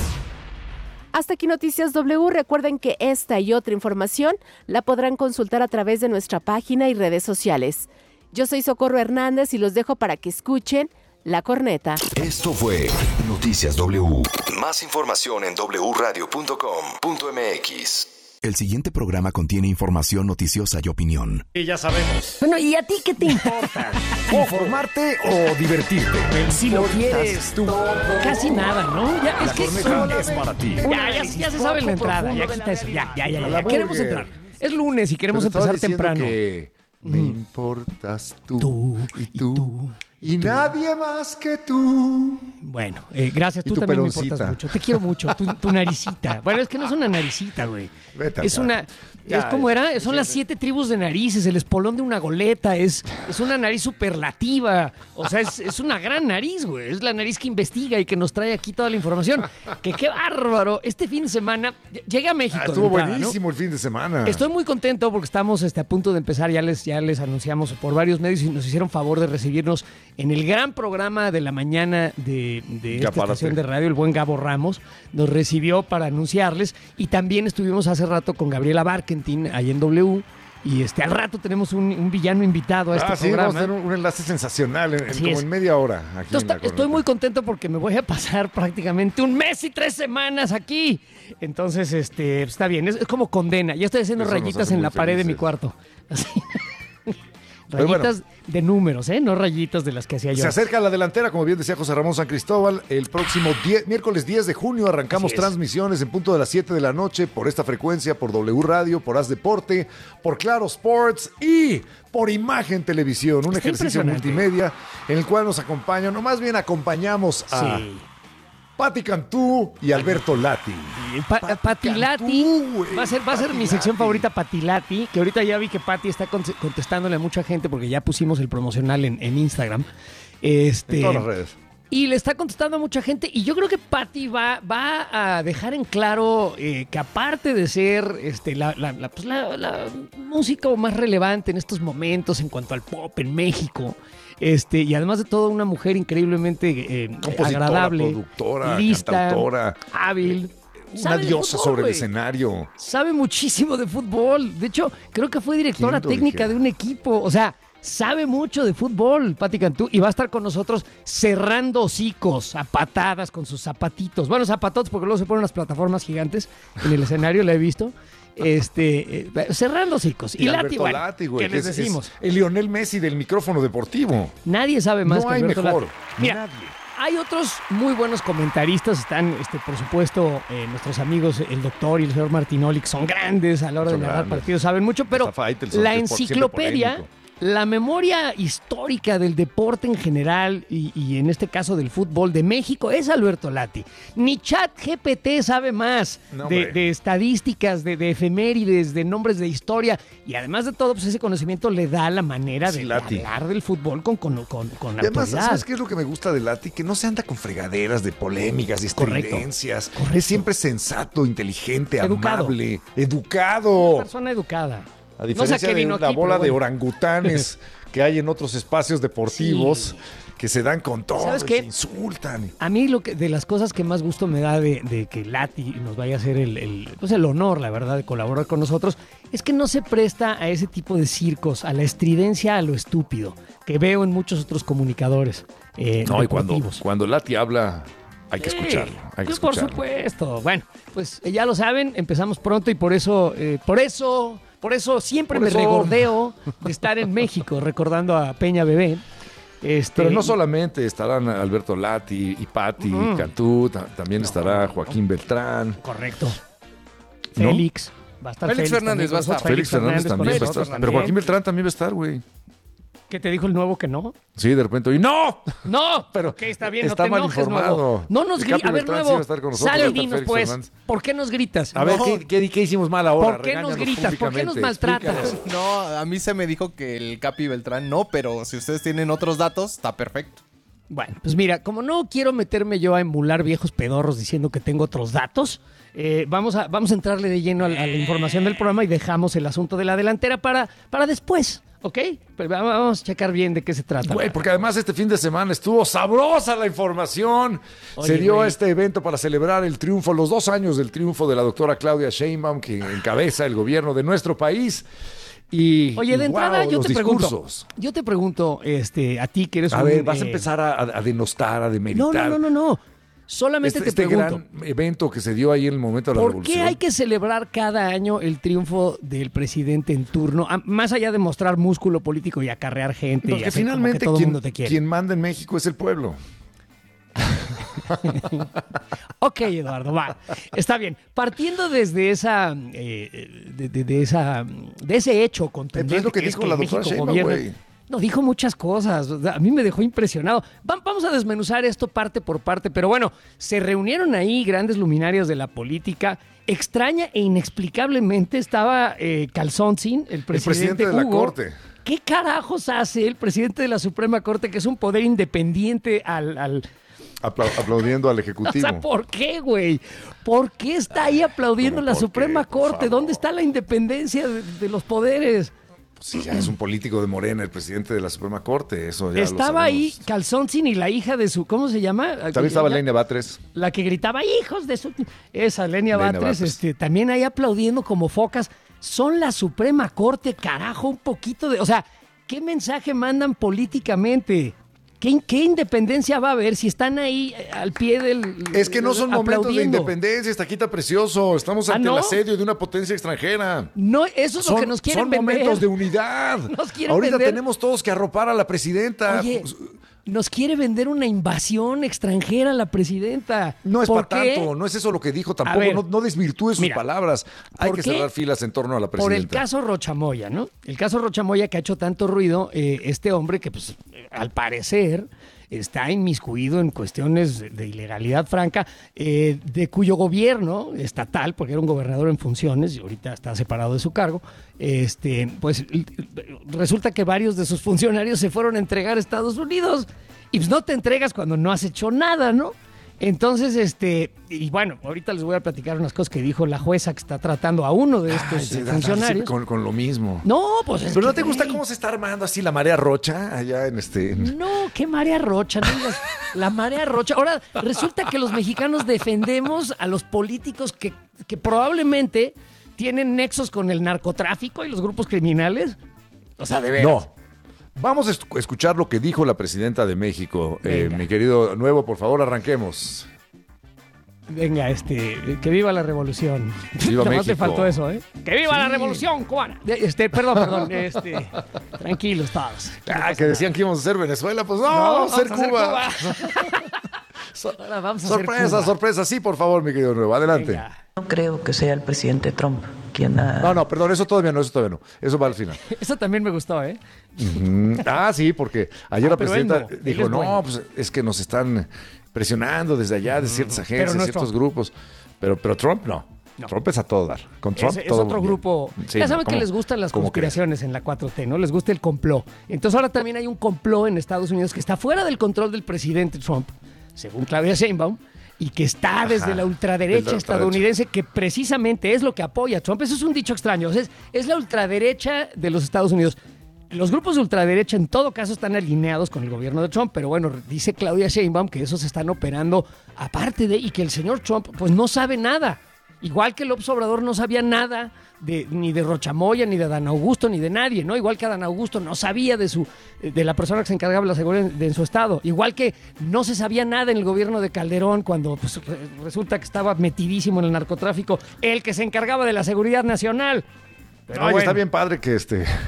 X: Hasta aquí Noticias W. Recuerden que esta y otra información la podrán consultar a través de nuestra página y redes sociales. Yo soy Socorro Hernández y los dejo para que escuchen La Corneta.
F: Esto fue Noticias W. Más información en doble u radio punto com punto m x. El siguiente programa contiene información noticiosa y opinión.
P: Y ya sabemos.
O: Bueno, ¿y a ti qué te importa?
P: ¿Informarte o divertirte?
O: Si lo quieres tú. Casi nada, ¿no? Ya, es
P: La
O: que
P: Corneta es para ti.
O: Ya, ya, ya se sabe la entrada. Ya quita eso. Ya, ya, ya. ya, ya. Queremos entrar. Es lunes y queremos
D: Pero
O: empezar temprano.
D: Que me importas tú, tú y tú. Y tú. Y nadie más que tú.
O: Bueno, eh, gracias. Tú también peroncita. Me importas mucho. Te quiero mucho. Tu, tu naricita. Bueno, es que no es una naricita, güey. Es una... Ya, es como era, son las siete tribus de narices, el espolón de una goleta, es, es una nariz superlativa, o sea, es, es una gran nariz, güey, es la nariz que investiga y que nos trae aquí toda la información. Que qué bárbaro, este fin de semana, llegué a México.
D: Ah, estuvo
O: entrada,
D: buenísimo, ¿no? El fin de semana.
O: Estoy muy contento porque estamos este, a punto de empezar, ya les, ya les anunciamos por varios medios y nos hicieron favor de recibirnos en el gran programa de la mañana de, de esta
D: Capárate.
O: estación de radio, el buen Gabo Ramos, nos recibió para anunciarles y también estuvimos hace rato con Gabriela Barkentin ahí en W y este al rato tenemos un, un villano invitado a este
D: ah, sí,
O: programa.
D: Vamos a tener un, un enlace sensacional en, en, como
O: es.
D: en media hora. Aquí
O: Entonces,
D: en la
O: estoy muy contento porque me voy a pasar prácticamente un mes y tres semanas aquí. Entonces, este, está bien, es, es como condena. Ya estoy haciendo Eso rayitas en la pared felices. de mi cuarto. Así. Rayitas bueno, de números, ¿eh? No rayitas de las que hacía yo.
D: Se acerca la delantera, como bien decía José Ramón San Cristóbal. El próximo diez, miércoles diez de junio arrancamos transmisiones en punto de las siete de la noche por esta frecuencia, por W Radio, por Haz Deporte, por Claro Sports y por Imagen Televisión. Un Está ejercicio multimedia en el cual nos acompañan, o más bien acompañamos a... Sí. Pati Cantú y Alberto Lati.
O: Pa Pati Lati va a ser, va a ser mi sección favorita, Pati Lati, que ahorita ya vi que Pati está contestándole a mucha gente porque ya pusimos el promocional en, en Instagram. Este,
D: en todas las redes.
O: Y le está contestando a mucha gente y yo creo que Pati va, va a dejar en claro eh, que aparte de ser este, la, la, la, pues la, la música más relevante en estos momentos en cuanto al pop en México, Este, y además de todo, una mujer increíblemente eh, agradable,
D: productora,
O: lista,
D: cantautora,
O: hábil.
D: Una diosa
O: fútbol,
D: sobre
O: wey.
D: el escenario.
O: Sabe muchísimo de fútbol. De hecho, creo que fue directora técnica dije? de un equipo. O sea, sabe mucho de fútbol, Pati Cantú. Y va a estar con nosotros cerrando hocicos a patadas con sus zapatitos. Bueno, zapatotes porque luego se ponen unas plataformas gigantes en el escenario, la he visto. Este, eh, cerrando hocicos.
D: Y, y Lati,
O: bueno,
D: Lati, güey,
O: ¿qué les
D: es,
O: decimos?
D: Es el Lionel Messi del micrófono deportivo.
O: Nadie sabe más
D: no
O: que
D: hay
O: Alberto
D: mejor.
O: Lati. Mira,
D: Nadie.
O: Hay otros muy buenos comentaristas. Están, este, por supuesto, eh, nuestros amigos, el doctor y el señor Martinoli, que son grandes a la hora son de narrar grandes. partidos, saben mucho, pero la enciclopedia, la memoria histórica del deporte en general y, y en este caso del fútbol de México es Alberto Lati. Ni ChatGPT sabe más no, de, de estadísticas, de, de efemérides, de nombres de historia y además de todo, pues ese conocimiento le da la manera sí, de, de hablar del fútbol con, con, con, con y
D: además,
O: autoridad.
D: ¿sabes qué es lo que me gusta de Lati? Que no se anda con fregaderas de polémicas, de estridencias. Es siempre sensato, inteligente, educado. amable, educado.
O: Una persona educada.
D: A diferencia no sé de la
O: aquí,
D: bola
O: bueno.
D: de orangutanes que hay en otros espacios deportivos sí. que se dan con todo,
O: ¿sabes
D: qué? Se insultan.
O: A mí lo que, de las cosas que más gusto me da de, de que Lati nos vaya a hacer el, el, pues el honor, la verdad, de colaborar con nosotros, es que no se presta a ese tipo de circos, a la estridencia, a lo estúpido, que veo en muchos otros comunicadores eh,
D: No,
O: deportivos.
D: y cuando, cuando Lati habla... Hay que escucharlo, hay que
O: sí, por
D: escucharlo.
O: supuesto. Bueno, pues ya lo saben, empezamos pronto y por eso, eh, por eso, por eso siempre
D: por
O: me
D: eso...
O: regordeo de estar en México, recordando a Peña Bebé. Este...
D: Pero no solamente estarán Alberto Lati y Pati uh-huh. Cantú, ta- también no, estará Joaquín Beltrán.
O: Correcto. Félix.
D: ¿No?
O: Va a estar
E: Félix, Félix Fernández va a estar.
D: Félix Fernández también va a estar. También. Pero Joaquín Beltrán también va a estar, güey.
O: ¿Qué te dijo el nuevo que no?
D: Sí, de repente, y ¡no!
O: No, pero que está bien,
D: está
O: no te
D: mal
O: enojes,
D: informado.
O: nuevo. No nos grites. A ver, nuevo, sí sal y dinos, pues, Fernández. ¿Por qué nos gritas?
D: A no. ver, ¿qué, qué, ¿qué hicimos mal ahora?
O: ¿Por qué Regáñanos nos gritas? ¿Por qué nos maltratas?
E: Explícanos. No, a mí se me dijo que el Capi Beltrán no, pero si ustedes tienen otros datos, está perfecto.
O: Bueno, pues mira, como no quiero meterme yo a emular viejos pedorros diciendo que tengo otros datos, eh, vamos, a, vamos a entrarle de lleno a la, a la información del programa y dejamos el asunto de la delantera para, para después. ¿Ok? Pero vamos a checar bien de qué se trata.
D: Güey, porque además este fin de semana estuvo sabrosa la información.
O: Oye,
D: se dio
O: güey.
D: este evento para celebrar el triunfo, los dos años del triunfo de la doctora Claudia Sheinbaum, que encabeza el gobierno de nuestro país. Y,
O: Oye, de
D: y,
O: entrada
D: wow,
O: yo
D: los
O: te pregunto,
D: discursos.
O: yo te pregunto, este, a ti que eres
D: a
O: un...
D: ver, vas
O: eh,
D: a empezar a, a denostar, a demeritar.
O: No, no, no, no, no. Solamente
D: este,
O: te
D: este
O: pregunto.
D: gran evento que se dio ahí en el momento de la
O: ¿Por
D: revolución.
O: qué hay que celebrar cada año el triunfo del presidente en turno? A- más allá de mostrar músculo político y acarrear gente.
D: Porque
O: y hacer como
D: finalmente
O: que todo el
D: quien,
O: mundo te quiere.
D: quien manda en México es el pueblo.
O: Ok, Eduardo, va. Está bien. Partiendo desde esa, eh, de, de- de esa, de ese hecho contundente.
D: Es lo que
O: es
D: dijo la doctora
O: México
D: Sheinbaum,
O: gobierna-
D: güey.
O: No, dijo muchas cosas. O sea, a mí me dejó impresionado. Va- Vamos a desmenuzar esto parte por parte, pero bueno, se reunieron ahí grandes luminarios de la política. Extraña e inexplicablemente estaba eh, Calzoncin, el presidente,
D: presidente de la
O: Hugo.
D: Corte.
O: ¿Qué carajos hace el presidente de la Suprema Corte, que es un poder independiente al... al...
D: Apla- aplaudiendo al
O: O
D: Ejecutivo.
O: sea, ¿por qué, güey? ¿Por qué está ahí aplaudiendo la Suprema Corte? ¿Dónde está la independencia de, de los poderes?
D: Pues sí, ya es un político de Morena, el presidente de la Suprema Corte. Eso ya
O: Estaba
D: lo
O: ahí
D: sabemos.
O: Calzoncin y la hija de su... ¿Cómo se llama?
D: También estaba
O: La-
D: Lenia Batres.
O: La que gritaba, hijos de su... Esa, Lenia
D: Lenia
O: Batres,
D: Batres.
O: este, también ahí aplaudiendo como focas. Son la Suprema Corte, carajo, un poquito de... O sea, ¿qué mensaje mandan políticamente? ¿Qué, qué independencia va a haber si están ahí eh, al pie del...
D: Es que no son momentos de
O: aplaudiendo?
D: independencia, Estaquita Precioso. Estamos
O: ¿Ah,
D: ante
O: no?
D: el asedio de una potencia extranjera.
O: No, eso es
D: son,
O: lo que nos quieren
D: son
O: vender.
D: momentos de unidad.
O: Nos quieren
D: Ahorita
O: vender-
D: tenemos todos que arropar a la presidenta.
O: Oye, nos quiere vender una invasión extranjera a la presidenta.
D: No es
O: ¿Por
D: para
O: qué?
D: tanto, no es eso lo que dijo tampoco.
O: ver,
D: no, no desvirtúe sus
O: mira,
D: palabras. Hay
O: ¿por
D: que
O: qué?
D: cerrar filas en torno a la
O: Por el
D: presidenta.
O: caso Rochamoya, ¿no? El caso Rochamoya que ha hecho tanto ruido, eh, este hombre que, pues, eh, al parecer está inmiscuido en cuestiones de, de ilegalidad franca, eh, de cuyo gobierno estatal, porque era un gobernador en funciones y ahorita está separado de su cargo, este, pues l- resulta que varios de sus funcionarios se fueron a entregar a Estados Unidos. Y pues no te entregas cuando no has hecho nada, ¿no? Entonces, este, y bueno, ahorita les voy a platicar unas cosas que dijo la jueza que está tratando a uno de estos
D: Ay,
O: eh,
D: se da-
O: funcionarios.
D: Con, con lo mismo.
O: No, pues es
D: Pero ¿no
O: que,
D: te gusta
O: güey,
D: cómo se está armando así la marea rocha allá en este... en-
O: No, qué marea rocha, no digas, la marea rocha. Ahora, resulta que los mexicanos defendemos a los políticos que, que probablemente tienen nexos con el narcotráfico y los grupos criminales. O sea, de veras.
D: No. Vamos a escu- escuchar lo que dijo la presidenta de México. Eh,
O: Venga.
D: mi querido Nuevo, por favor, arranquemos.
O: Venga, este, que viva la revolución.
D: Viva
O: Nada más le
D: México.
O: faltó eso, ¿eh? Que viva
D: Sí.
O: la revolución cubana. De- Este, perdón, perdón, este, tranquilos todos.
D: Ah, que decían que íbamos a ser Venezuela, pues no,
O: No,
D: vamos a ser
O: vamos a
D: Cuba.
O: ser Ahora vamos a hacer
D: Sorpresa,
O: Cuba.
D: sorpresa. Sí, por favor, mi querido Nuevo, adelante.
O: Venga.
H: No creo que sea el presidente Trump quien ha...
D: No, no, perdón, eso todavía no, eso todavía no. Eso va al final.
O: Eso también me gustó, ¿eh?
D: Ujú. Ah, sí, porque ayer
O: Ah,
D: la
O: pero él
D: presidenta
O: no, él
D: dijo,
O: es
D: no,
O: bueno".
D: pues es que nos están presionando desde allá, de ciertas agencias,
O: Pero no es
D: ciertos
O: Trump.
D: grupos. Pero, pero Trump no.
O: No.
D: Trump es a todo dar. Con Trump
O: Es, es
D: todo
O: otro
D: bien.
O: grupo.
D: Sí,
O: ya
D: no,
O: saben que
D: ¿cómo-
O: les gustan las
D: cómo
O: conspiraciones en la cuatro T, ¿no? Les gusta el complot. Entonces ahora también hay un complot en Estados Unidos que está fuera del control del presidente Trump, según Claudia Sheinbaum, y que está desde
D: Ajá,
O: la
D: desde
O: ultraderecha
D: la
O: estadounidense, que precisamente es lo que apoya a Trump. Eso es un dicho extraño. O sea, es, es la ultraderecha de los Estados Unidos. Los grupos de ultraderecha en todo caso están alineados con el gobierno de Trump, pero bueno, dice Claudia Sheinbaum que esos están operando aparte de, y que el señor Trump pues no sabe nada. Igual que López Obrador no sabía nada de, ni de Rochamoya, ni de Adán Augusto, ni de nadie, ¿no? Igual que Adán Augusto no sabía de su de la persona que se encargaba de la seguridad de, en su estado. Igual que no se sabía nada en el gobierno de Calderón cuando pues, re- resulta que estaba metidísimo en el narcotráfico, el que se encargaba de la seguridad nacional. Pero
D: Oye,
O: bueno.
D: está bien padre que este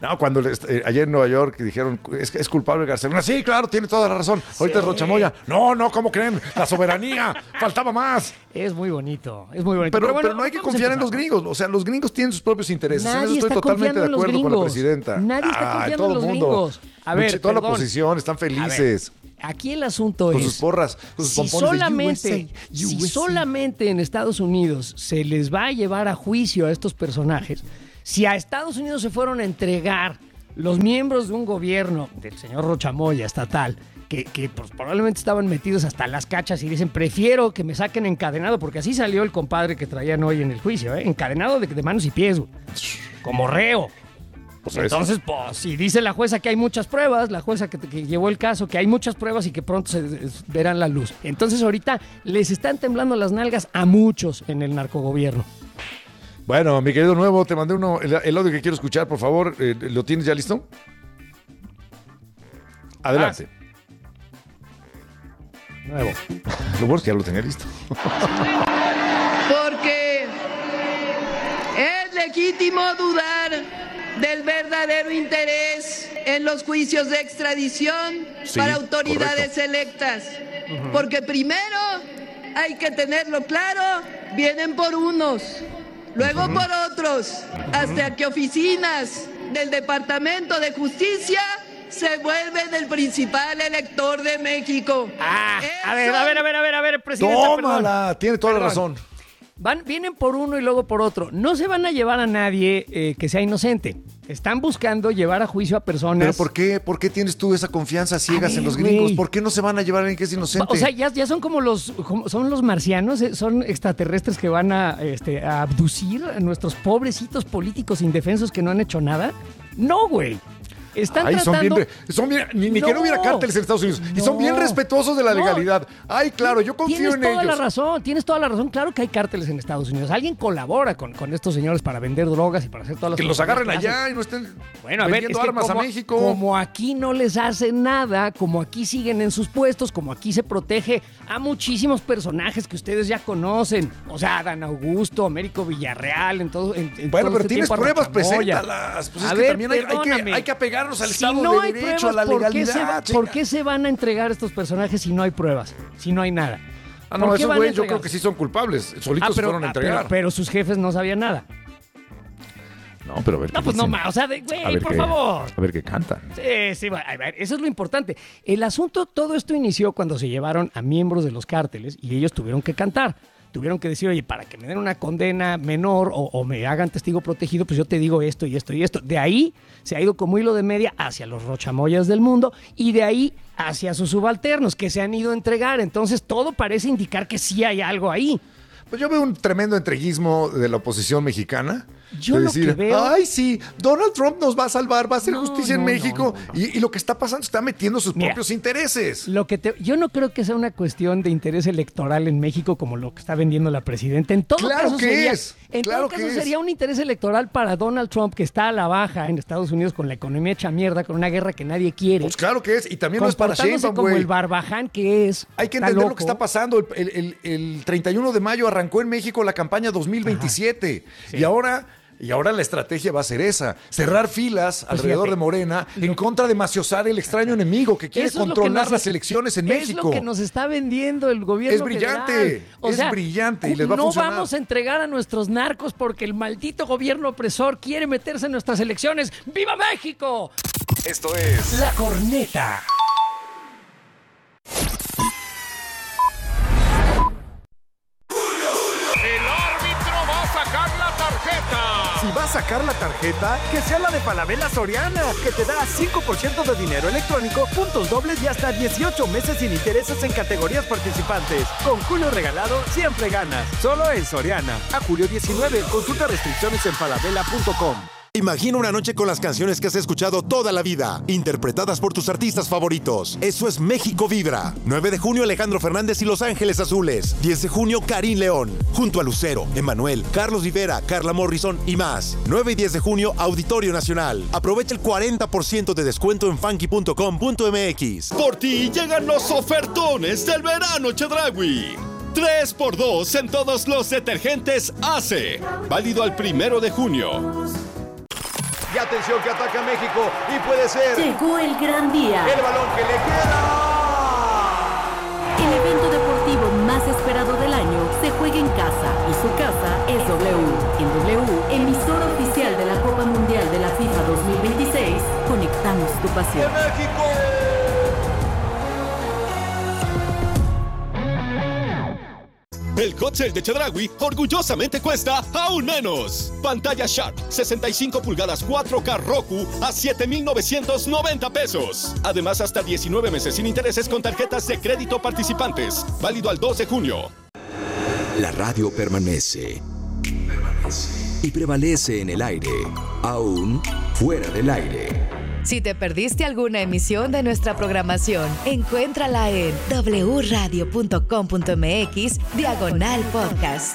D: No, cuando eh, ayer en Nueva York dijeron, es, es culpable García Luna. Sí, claro, tiene toda la razón. Ahorita es Rocha Moya. No, no, ¿cómo creen? La soberanía, faltaba más.
O: Es muy bonito, es muy bonito.
D: Pero,
O: pero, bueno,
D: pero no hay que confiar en los gringos. O sea, los gringos tienen sus propios intereses.
O: Nadie
D: en eso estoy
O: está
D: totalmente de
O: en los
D: acuerdo con la
O: gringos.
D: presidenta.
O: Nadie está
D: Ay,
O: confiando
D: todo
O: en los
D: el mundo.
O: gringos. A ver,
D: toda
O: perdón.
D: la oposición, están felices.
O: A ver, aquí el asunto
D: con
O: es...
D: sus porras, con sus
O: si
D: pompones
O: solamente,
D: de U S A,
O: si
D: U S A.
O: solamente en Estados Unidos se les va a llevar a juicio a estos personajes, si a Estados Unidos se fueron a entregar los miembros de un gobierno del señor Rocha Moya estatal, que, que pues, probablemente estaban metidos hasta las cachas y dicen, prefiero que me saquen encadenado, porque así salió el compadre que traían hoy en el juicio, ¿eh? Encadenado de, de manos y pies, güey, como reo. Pues entonces, eso. pues, si dice la jueza que hay muchas pruebas, la jueza que, que llevó el caso, que hay muchas pruebas y que pronto se, se verán la luz. Entonces, ahorita les están temblando las nalgas a muchos en el narcogobierno.
D: Bueno, mi querido Nuevo, te mandé uno, el, el audio que quiero escuchar, por favor. Eh, ¿Lo tienes ya listo? Adelante. Ah.
O: Nuevo.
D: Lo bueno es que ya lo tenía listo.
Z: Porque es legítimo dudar del verdadero interés en los juicios de extradición sí, para autoridades correcto. electas. Uh-huh. Porque primero, hay que tenerlo claro, vienen por unos, luego uh-huh. por otros, uh-huh. hasta que oficinas del Departamento de Justicia se vuelven el principal elector de México.
O: Ah, Eso... a ver, a ver, a ver, a ver, a ver, presidente.
D: Tómala, perdón. Tiene toda perdón. la razón.
O: Van, vienen por uno y luego por otro. No se van a llevar a nadie eh, que sea inocente. Están buscando llevar a juicio a personas.
D: ¿Pero por qué? ¿Por qué tienes tú esa confianza ciegas ver, en los gringos? Wey. ¿Por qué no se van a llevar a alguien que es inocente?
O: O sea, ya, ya son como los como son los marcianos, eh, son extraterrestres que van a, este, a abducir a nuestros pobrecitos políticos indefensos que no han hecho nada. No, güey. Están
D: Ay,
O: tratando...
D: son bien, son bien ni, ni no, que no hubiera cárteles en Estados Unidos. No, y son bien respetuosos de la legalidad. No, Ay, claro, yo confío en ellos.
O: Tienes toda la razón, tienes toda la razón. Claro que hay cárteles en Estados Unidos. Alguien colabora con, con estos señores para vender drogas y para hacer todas las
D: que
O: cosas.
D: Que los agarren allá y no estén
O: bueno, a ver, vendiendo es que armas como, a México. Como aquí no les hacen nada, como aquí siguen en sus puestos, como aquí se protege a muchísimos personajes que ustedes ya conocen. O sea, Adán Augusto, Américo Villarreal, en todo, en, en
D: bueno,
O: todo
D: pero
O: este
D: tienes pruebas, preséntalas. Pues es a que ver, también hay, hay, que, hay que apegarnos al si Estado no de Derecho, pruebas, a la legalidad.
O: ¿por qué, se va, ¿Por qué se van a entregar estos personajes si no hay pruebas? Si no hay nada.
D: Ah, no, esos güeyes yo creo que sí son culpables. Solitos ah, pero, se fueron a entregar.
O: Pero, pero sus jefes no sabían nada.
D: No, pero a ver.
O: No, pues dicen. no más. O sea, güey, por
D: qué,
O: favor.
D: A ver qué cantan.
O: Sí, sí, a ver, eso es lo importante. El asunto, todo esto inició cuando se llevaron a miembros de los cárteles y ellos tuvieron que cantar. Tuvieron que decir, oye, para que me den una condena menor o, o me hagan testigo protegido, pues yo te digo esto y esto y esto. De ahí se ha ido como hilo de media hacia los rochamoyas del mundo y de ahí hacia sus subalternos que se han ido a entregar. Entonces todo parece indicar que sí hay algo ahí.
D: Pues yo veo un tremendo entreguismo de la oposición mexicana.
O: Yo
D: de
O: lo
D: decir,
O: que veo...
D: ay, sí, Donald Trump nos va a salvar, va a hacer no, justicia no, en México. No, no, no. Y, y lo que está pasando, está metiendo sus Mira, propios intereses.
O: Lo que te, yo no creo que sea una cuestión de interés electoral en México como lo que está vendiendo la presidenta. En todo
D: claro
O: caso
D: que
O: sería,
D: es.
O: En
D: claro
O: todo caso
D: que
O: sería
D: es.
O: un interés electoral para Donald Trump, que está a la baja en Estados Unidos con la economía hecha mierda, con una guerra que nadie quiere.
D: Pues claro que es. Y también no es para Sheinbaum,
O: como
D: güey.
O: el barbaján que es.
D: Hay que entender lo que está pasando. El, el, el, el treinta y uno de mayo arrancó en México la campaña dos mil veintisiete. Sí. Y ahora... Y ahora la estrategia va a ser esa, cerrar filas pues alrededor fíjate, de Morena en contra de maciosar el extraño enemigo que quiere controlar que nos, las elecciones en
O: es
D: México.
O: Es lo que nos está vendiendo el gobierno
D: Es brillante,
O: federal. O
D: es
O: sea,
D: brillante y les va a
O: no
D: funcionar.
O: No vamos a entregar a nuestros narcos porque el maldito gobierno opresor quiere meterse en nuestras elecciones. ¡Viva México!
F: Esto es
P: La Corneta.
A: Si va a sacar la tarjeta, que sea la de Falabella Soriana, que te da cinco por ciento de dinero electrónico, puntos dobles y hasta dieciocho meses sin intereses en categorías participantes. Con Julio Regalado, siempre ganas. Solo en Soriana. A julio diecinueve, consulta restricciones en falabella punto com.
I: Imagina una noche con las canciones que has escuchado toda la vida, interpretadas por tus artistas favoritos. Eso es México Vibra. nueve de junio, Alejandro Fernández y Los Ángeles Azules. diez de junio, Karim León. Junto a Lucero, Emmanuel, Carlos Rivera, Carla Morrison y más. nueve y diez de junio, Auditorio Nacional. Aprovecha el cuarenta por ciento de descuento en funky punto com punto m x.
B: Por ti llegan los ofertones del verano Chedraui. tres por dos en todos los detergentes A C E. Válido al primero de junio.
A: Ya atención que ataca México y puede ser.
J: Llegó el gran día.
A: El balón que le queda.
J: El evento deportivo más esperado del año se juega en casa y su casa es W. En W, emisora oficial de la Copa Mundial de la FIFA dos mil veintiséis, conectamos tu pasión.
A: ¡De México!
B: El hot sale de Chedraui orgullosamente cuesta aún menos. Pantalla Sharp sesenta y cinco pulgadas cuatro K Roku a siete mil novecientos noventa pesos. Además, hasta diecinueve meses sin intereses con tarjetas de crédito participantes. Válido al dos de junio.
F: La radio permanece. Y prevalece en el aire, aún fuera del aire.
K: Si te perdiste alguna emisión de nuestra programación, encuéntrala en doble u radio punto com punto m x diagonal podcast.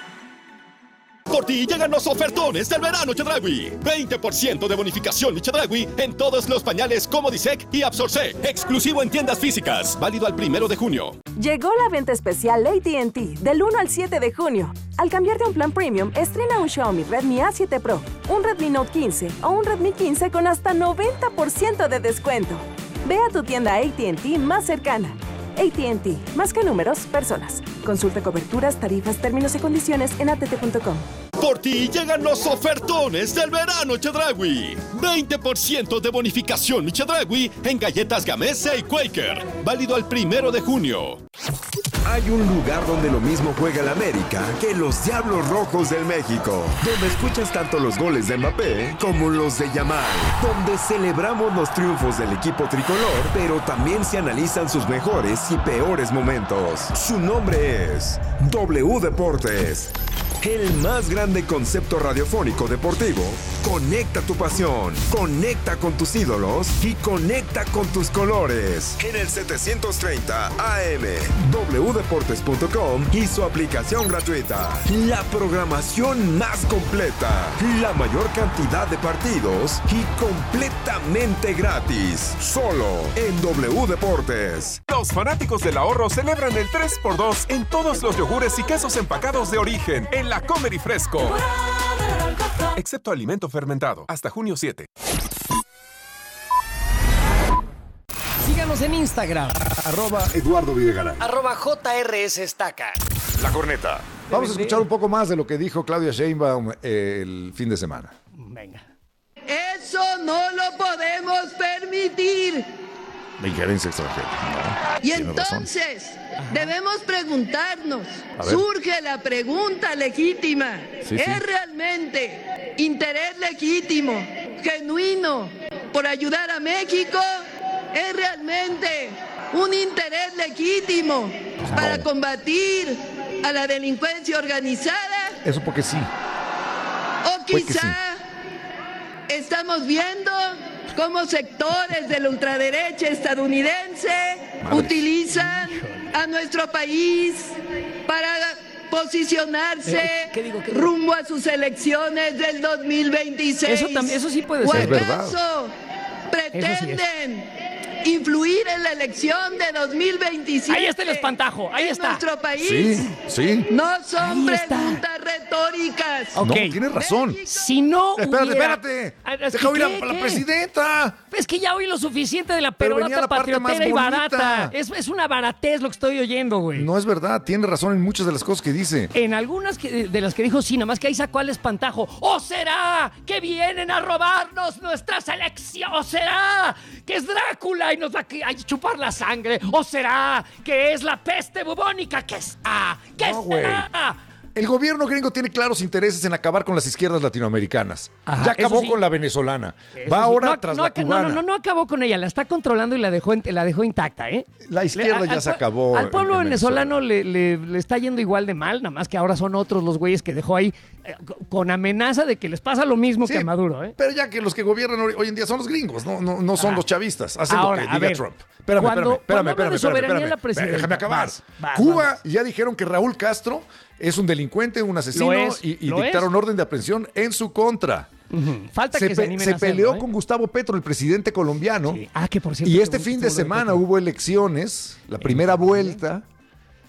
B: Por ti llegan los ofertones del verano Chedraui. veinte por ciento de bonificación Chedraui en todos los pañales Comodisec y Absorsec. Exclusivo en tiendas físicas. Válido al primero de junio.
L: Llegó la venta especial A T and T del uno al siete de junio. Al cambiar de un plan premium, estrena un Xiaomi Redmi A siete Pro, un Redmi Note quince o un Redmi quince con hasta noventa por ciento de descuento. Ve a tu tienda A T and T más cercana. A T and T, más que números, personas. Consulta coberturas, tarifas, términos y condiciones en a t t punto com.
B: Por ti llegan los ofertones del verano Chedraui. veinte por ciento de bonificación Chedraui en galletas Gamesa y Quaker. Válido al primero de junio.
R: Hay un lugar donde lo mismo juega el América que los Diablos Rojos del México, donde escuchas tanto los goles de Mbappé como los de Yamal, donde celebramos los triunfos del equipo tricolor, pero también se analizan sus mejores y peores momentos. Su nombre es W Deportes. El más grande concepto radiofónico deportivo. Conecta tu pasión, conecta con tus ídolos y conecta con tus colores. En el setecientos treinta A M, doble u deportes punto com y su aplicación gratuita. La programación más completa, la mayor cantidad de partidos y completamente gratis. Solo en W Deportes.
N: Los fanáticos del ahorro celebran el tres por dos en todos los yogures y quesos empacados de origen en la Comer y Fresco. Excepto alimento fermentado. Hasta junio siete.
O: Síganos en Instagram.
D: Arroba Eduardo Videgaray.
O: Arroba J R S Estaca.
D: La corneta. Vamos a escuchar un poco más de lo que dijo Claudia Sheinbaum el fin de semana.
O: Venga.
Q: Eso no lo podemos permitir.
D: La injerencia extranjera. No,
Q: y entonces razón. Debemos preguntarnos, surge la pregunta legítima,
D: sí,
Q: ¿es
D: sí.
Q: realmente interés legítimo, genuino, por ayudar a México? ¿Es realmente un interés legítimo
D: no.
Q: para combatir a la delincuencia organizada?
D: Eso porque sí.
Q: O quizá sí. Estamos viendo cómo sectores de la ultraderecha estadounidense Madre. utilizan a nuestro país para posicionarse
O: eh, ¿qué digo, qué digo?
Q: rumbo a sus elecciones del dos mil veintiséis.
O: Eso, también, eso sí puede
Q: ¿O
O: ser.
Q: acaso pretenden sí influir en la elección de dos mil veintisiete?
O: Ahí está el espantajo, ahí está.
Q: ¿En nuestro país?
D: Sí, sí.
Q: No son
O: ahí
Q: preguntas está. retóricas.
O: Okay.
D: No, tienes razón.
Q: México.
O: Si no
D: Espérate,
O: hubiera...
D: espérate. Deja oír a la, la presidenta.
O: Es que ya oí lo suficiente de la
D: Pero
O: perorata
D: la
O: patriotera y barata. Es, es una baratez lo que estoy oyendo, güey.
D: No es verdad, tiene razón en muchas de las cosas que dice.
O: En algunas que, de las que dijo sí, nada más que ahí sacó al espantajo. ¿O será que vienen a robarnos nuestra selección? ¿O será que es Drácula y nos va a chupar la sangre? ¿O será que es la peste bubónica? ¿Qué es? Ah, ¿qué
D: no,
O: será?
D: El gobierno gringo tiene claros intereses en acabar con las izquierdas latinoamericanas.
O: Ajá,
D: ya acabó
O: sí.
D: con la venezolana.
O: Eso
D: Va
O: sí.
D: ahora
O: no,
D: tras
O: no,
D: la cubana.
O: No, no, no, no acabó con ella. La está controlando y la dejó, la dejó intacta, ¿eh?
D: La izquierda
O: le,
D: ya
O: al,
D: se acabó.
O: Al pueblo venezolano le, le, le está yendo igual de mal, nada más que ahora son otros los güeyes que dejó ahí eh, con amenaza de que les pasa lo mismo sí, que a Maduro, ¿eh?
D: Pero ya que los que gobiernan hoy, hoy en día son los gringos, no, no, no son ah. los chavistas. Hacen
O: ahora,
D: lo que diga
O: ver,
D: Trump. Espérame,
O: cuando,
D: espérame, espérame, espérame, espérame,
O: espérame, espérame.
D: Déjame acabar.
O: Vas, vas,
D: Cuba
O: vas.
D: ya dijeron que Raúl Castro es un delincuente, un asesino
O: es,
D: y, y dictaron
O: es.
D: orden de aprehensión en su contra.
O: Uh-huh. Falta
D: se
O: que
D: pe-
O: se animen
D: se
O: a hacerlo,
D: peleó
O: ¿eh?
D: con Gustavo Petro, el presidente colombiano.
O: Sí. Ah, que por cierto.
D: Y este fin de semana hubo elecciones, la primera vuelta.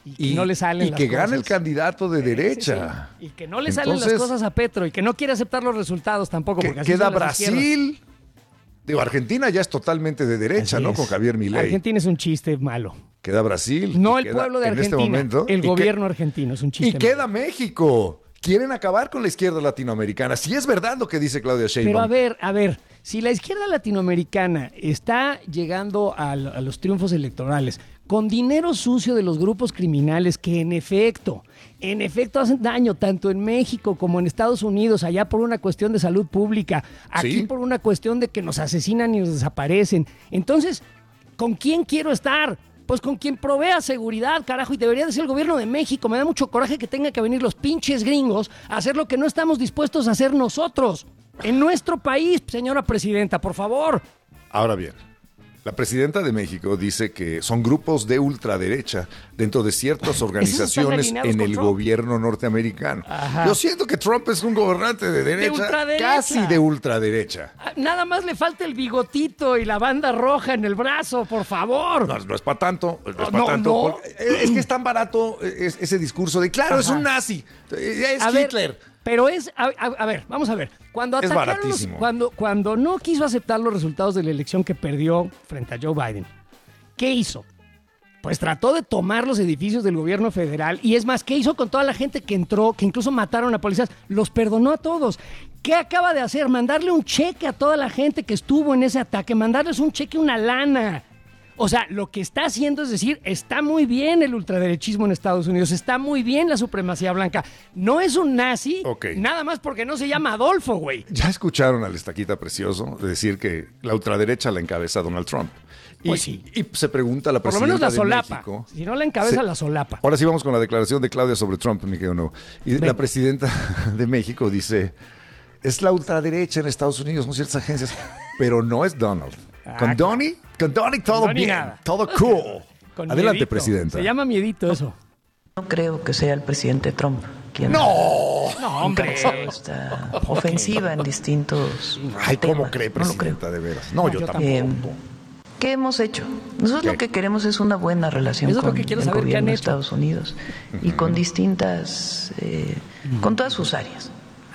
O: y, y no le salen
D: y
O: las
D: que
O: cosas.
D: gane el candidato de derecha.
O: Sí, sí. Y que no le
D: Entonces,
O: salen las cosas a Petro y que no quiere aceptar los resultados tampoco.
D: Que,
O: porque así
D: queda
O: son las
D: Brasil.
O: izquierdas.
D: Digo, Argentina ya es totalmente de derecha,
O: Así
D: ¿no?
O: es.
D: Con Javier Milei.
O: Argentina es un chiste malo.
D: Queda Brasil.
O: No el
D: queda,
O: pueblo de Argentina,
D: en este momento,
O: el
D: y
O: gobierno
D: que,
O: argentino es un chiste
D: Y
O: malo.
D: queda México. Quieren acabar con la izquierda latinoamericana. Sí es verdad lo que dice Claudia Sheinbaum.
O: Pero a ver, a ver, si la izquierda latinoamericana está llegando a, a los triunfos electorales con dinero sucio de los grupos criminales que en efecto, en efecto hacen daño tanto en México como en Estados Unidos, allá por una cuestión de salud pública, aquí
D: Sí.
O: por una cuestión de que nos asesinan y nos desaparecen. Entonces, ¿con quién quiero estar? Pues con quien provea seguridad, carajo, y debería de ser el gobierno de México. Me da mucho coraje que tengan que venir los pinches gringos a hacer lo que no estamos dispuestos a hacer nosotros. En nuestro país, señora presidenta, por favor.
D: Ahora bien, la presidenta de México dice que son grupos de ultraderecha dentro de ciertas organizaciones en el
O: Trump.
D: gobierno norteamericano.
O: Ajá.
D: Yo siento que Trump es un gobernante de derecha,
O: ultraderecha.
D: casi de ultraderecha.
O: Nada más le falta el bigotito y la banda roja en el brazo, por favor.
D: No, no es para tanto, no es para
O: No,
D: tanto.
O: no.
D: porque Es que es tan barato es- ese discurso de, claro,
O: Ajá.
D: es un nazi, es
O: A ver,
D: Hitler.
O: pero es, a, a- a ver, vamos a ver. Cuando
D: Es
O: atacaron los-
D: baratísimo.
O: cuando, cuando no quiso aceptar los resultados de la elección que perdió frente a Joe Biden, ¿qué hizo? Pues trató de tomar los edificios del gobierno federal y es más, ¿qué hizo con toda la gente que entró, que incluso mataron a policías? Los perdonó a todos. ¿Qué acaba de hacer? Mandarle un cheque a toda la gente que estuvo en ese ataque, mandarles un cheque, una lana. O sea, lo que está haciendo es decir, está muy bien el ultraderechismo en Estados Unidos, está muy bien la supremacía blanca. No es un nazi,
D: Ok.
O: nada más porque no se llama Adolfo, güey.
D: Ya escucharon al estaquita precioso decir que la ultraderecha la encabeza Donald Trump. Y,
O: Pues sí.
D: y se pregunta la
O: Por lo
D: presidenta
O: menos la
D: de
O: solapa.
D: México.
O: Si no la encabeza,
D: Se-
O: la solapa.
D: Ahora sí vamos con la declaración de Claudia sobre Trump, mi querido no. Y
O: Venga.
D: la presidenta de México dice, es la ultraderecha en Estados Unidos, son ciertas agencias, pero no es Donald.
O: Ah,
D: Con Donnie, con Donnie todo
O: Donnie
D: bien,
O: nada.
D: todo cool.
O: Con
D: Adelante,
O: miedito.
D: presidenta.
O: Se llama miedito eso.
H: No creo que sea el presidente Trump quien
D: ¡No!
O: No, hombre.
H: encabezado esta ofensiva en distintos
D: Ay, ¿cómo
H: temas.
D: cree,
H: No lo creo.
D: presidenta, de veras? No,
O: No,
D: yo
O: yo
D: tampoco.
H: Eh, ¿Qué hemos hecho? Nosotros
D: ¿Qué?
H: lo que queremos es una buena relación
O: Eso es lo
H: con
O: que quiero
H: el
O: saber, ¿qué
H: gobierno
O: han
H: de
O: hecho?
H: Estados Unidos y con distintas, eh, con todas sus áreas.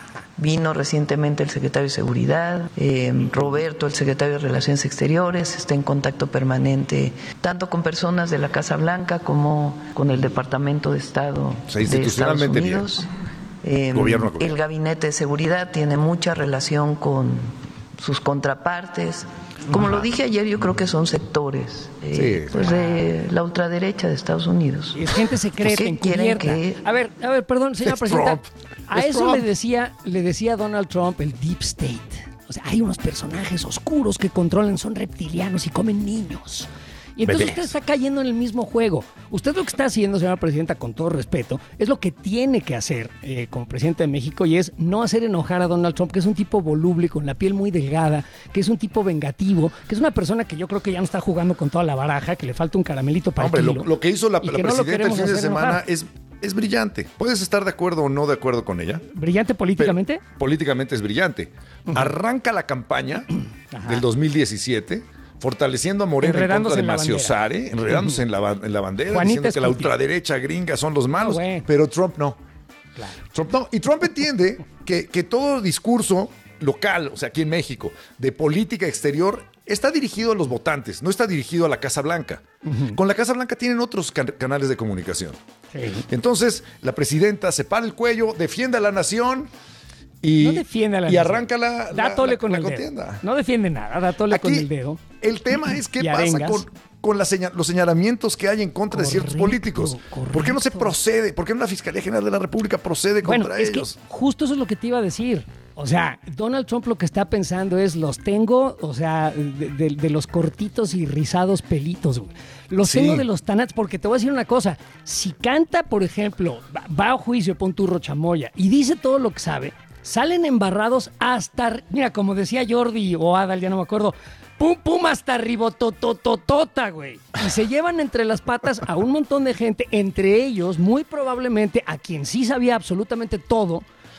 H: Vino recientemente el secretario de Seguridad, eh, Roberto, el secretario de Relaciones Exteriores, está en contacto permanente tanto con personas de la Casa Blanca como con el Departamento de Estado
D: O sea,
H: de Estados
D: institucionalmente bien.
H: Unidos. Eh,
D: Gobierno a gobierno.
H: el Gabinete de Seguridad tiene mucha relación con sus contrapartes. Como lo dije ayer, yo creo que son sectores eh,
D: Sí,
H: pues de la ultraderecha de Estados Unidos.
O: Y es gente secreta,
H: ¿Qué quieren
O: encubierta.
H: que-
O: A ver, a ver, perdón, señora
D: Es
O: presidenta.
D: Trump.
O: A
D: Es
O: eso
D: Trump.
O: le decía, le decía Donald Trump el Deep State. O sea, hay unos personajes oscuros que controlan, son reptilianos y comen niños. Y entonces
D: Bebés.
O: usted está cayendo en el mismo juego. Usted lo que está haciendo, señora presidenta, con todo respeto, es lo que tiene que hacer eh, como presidente de México y es no hacer enojar a Donald Trump, que es un tipo voluble, con la piel muy delgada, que es un tipo vengativo, que es una persona que yo creo que ya no está jugando con toda la baraja, que le falta un caramelito para
D: Hombre,
O: el
D: lo,
O: kilo,
D: lo que hizo la,
O: y
D: la
O: que no lo
D: presidenta el
O: queremos
D: fin de
O: hacer
D: semana
O: enojar.
D: es, es brillante. Puedes estar de acuerdo o no de acuerdo con ella.
O: ¿Brillante políticamente?
D: Pero políticamente es brillante. Arranca la campaña del dos mil diecisiete fortaleciendo a Morena en
O: Enredándose
D: contra de
O: en la bandera.
D: Maciosare, enredándose en, la, ba- en la bandera,
O: Juanita
D: diciendo que la
O: Escutia.
D: ultraderecha gringa son los malos,
O: Ah, güey.
D: pero Trump no.
O: Claro.
D: Trump no. Y Trump entiende que, que todo discurso local, o sea, aquí en México, de política exterior, está dirigido a los votantes, no está dirigido a la Casa Blanca. Con la Casa Blanca tienen otros can- canales de comunicación.
O: Sí.
D: Entonces, la presidenta se para el cuello, defiende a la nación y,
O: No defiende a la
D: y
O: nación.
D: arranca la,
O: Da
D: la-
O: tole
D: la-
O: con
D: la
O: el
D: contienda.
O: dedo. No defiende nada, da tole con
D: Aquí,
O: el dedo.
D: El tema es qué
O: Y
D: pasa
O: arengas.
D: con, con la seña- los señalamientos que hay en contra de ciertos
O: Correcto,
D: políticos. ¿Por qué no se procede? ¿Por qué no la Fiscalía General de la República procede
O: Bueno,
D: contra
O: es
D: ellos?
O: que justo eso es lo que te iba a decir. O sea, Donald Trump lo que está pensando es, los tengo, o sea, de, de- de los cortitos y rizados pelitos, güey. Los
D: Sí.
O: tengo de los tanats, porque te voy a decir una cosa. Si canta, por ejemplo, va, va a juicio, pon turro chamoya, y dice todo lo que sabe, salen embarrados hasta, mira, como decía Jordi o Adal, ya no me acuerdo, pum, pum, hasta ribotototota, güey. Y se llevan entre las patas a un montón de gente, entre ellos, muy probablemente, a quien sí sabía absolutamente todo,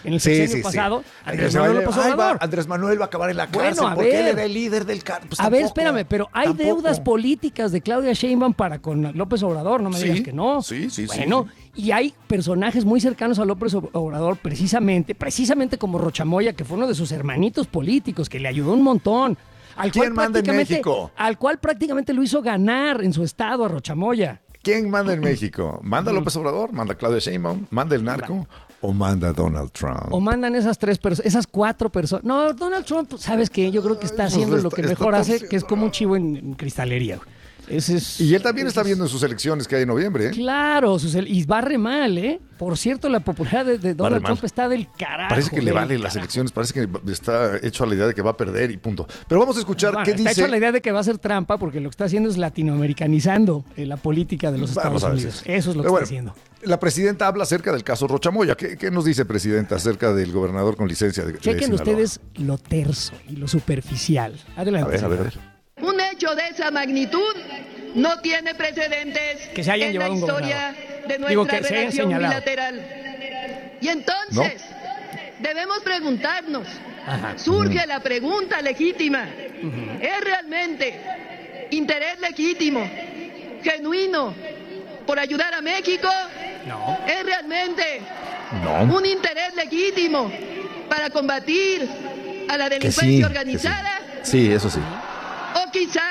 O: en el
D: Sí,
O: sexenio
D: sí,
O: pasado,
D: sí.
O: Andrés
D: Ay,
O: Manuel
D: va-
O: López
D: ay,
O: Obrador.
D: va, Andrés Manuel va a acabar en la
O: Bueno,
D: cárcel
O: a
D: porque él
O: ver.
D: era el líder del car- pues
O: a ver,
D: tampoco,
O: espérame, pero hay
D: tampoco.
O: deudas políticas de Claudia Sheinbaum para con López Obrador, no me
D: Sí,
O: digas que no.
D: sí, sí, sí,
O: Bueno, y hay personajes muy cercanos a López Obrador, precisamente, precisamente como Rochamoya, que fue uno de sus hermanitos políticos, que le ayudó un montón. Al
D: ¿Quién
O: cual
D: manda en
O: prácticamente-
D: México?
O: Al cual prácticamente lo hizo ganar en su estado a Rochamoya.
D: ¿Quién manda en México? ¿Manda López Obrador? ¿Manda Claudia Sheinbaum? ¿Manda el narco? ¿O manda Donald Trump?
O: O mandan esas tres personas, esas cuatro personas. No, Donald Trump, ¿sabes qué? Yo creo que está
D: Ay,
O: haciendo
D: pues
O: lo
D: está-
O: que
D: está
O: mejor hace,
D: haciendo-
O: que es como un chivo en, en cristalería. güey. Ese es,
D: Y él también está
O: ese es-
D: viendo en sus elecciones que hay en noviembre, ¿eh?
O: Claro, sus- y barre mal, ¿eh? Por cierto, la popularidad de, de Donald
D: mal.
O: Trump está del carajo.
D: Parece que le
O: del
D: vale las
O: carajo.
D: elecciones, parece que está hecho a la idea de que va a perder y punto. Pero vamos a escuchar
O: Bueno,
D: qué
O: está
D: dice.
O: hecho la idea de que va a ser trampa porque lo que está haciendo es latinoamericanizando eh, la política de los
D: Vamos
O: Estados
D: a ver
O: Unidos.
D: si-
O: Eso es lo que
D: Pero
O: está
D: bueno,
O: haciendo.
D: La presidenta habla acerca del caso Rochamoya. ¿Qué, qué nos dice, presidenta, acerca del gobernador con licencia de, de
O: Chequen
D: Sinaloa?
O: ustedes lo terso y lo superficial. Adelante.
D: A ver, a ver, a
O: señora.
D: ver.
Q: Un hecho de esa magnitud no tiene precedentes
O: Que se hayan
Q: en la
O: llevado un
Q: historia de nuestra
O: Digo, que se hayan
Q: relación
O: señalado.
Q: bilateral. Y entonces, debemos preguntarnos,
O: Ajá.
Q: surge la pregunta legítima, ¿es realmente interés legítimo, genuino, por ayudar a México?
O: No.
Q: ¿Es realmente
D: No.
Q: un interés legítimo para combatir a la
D: Que
Q: delincuencia
D: sí, que sí.
Q: organizada?
D: Sí, eso sí.
Q: O quizá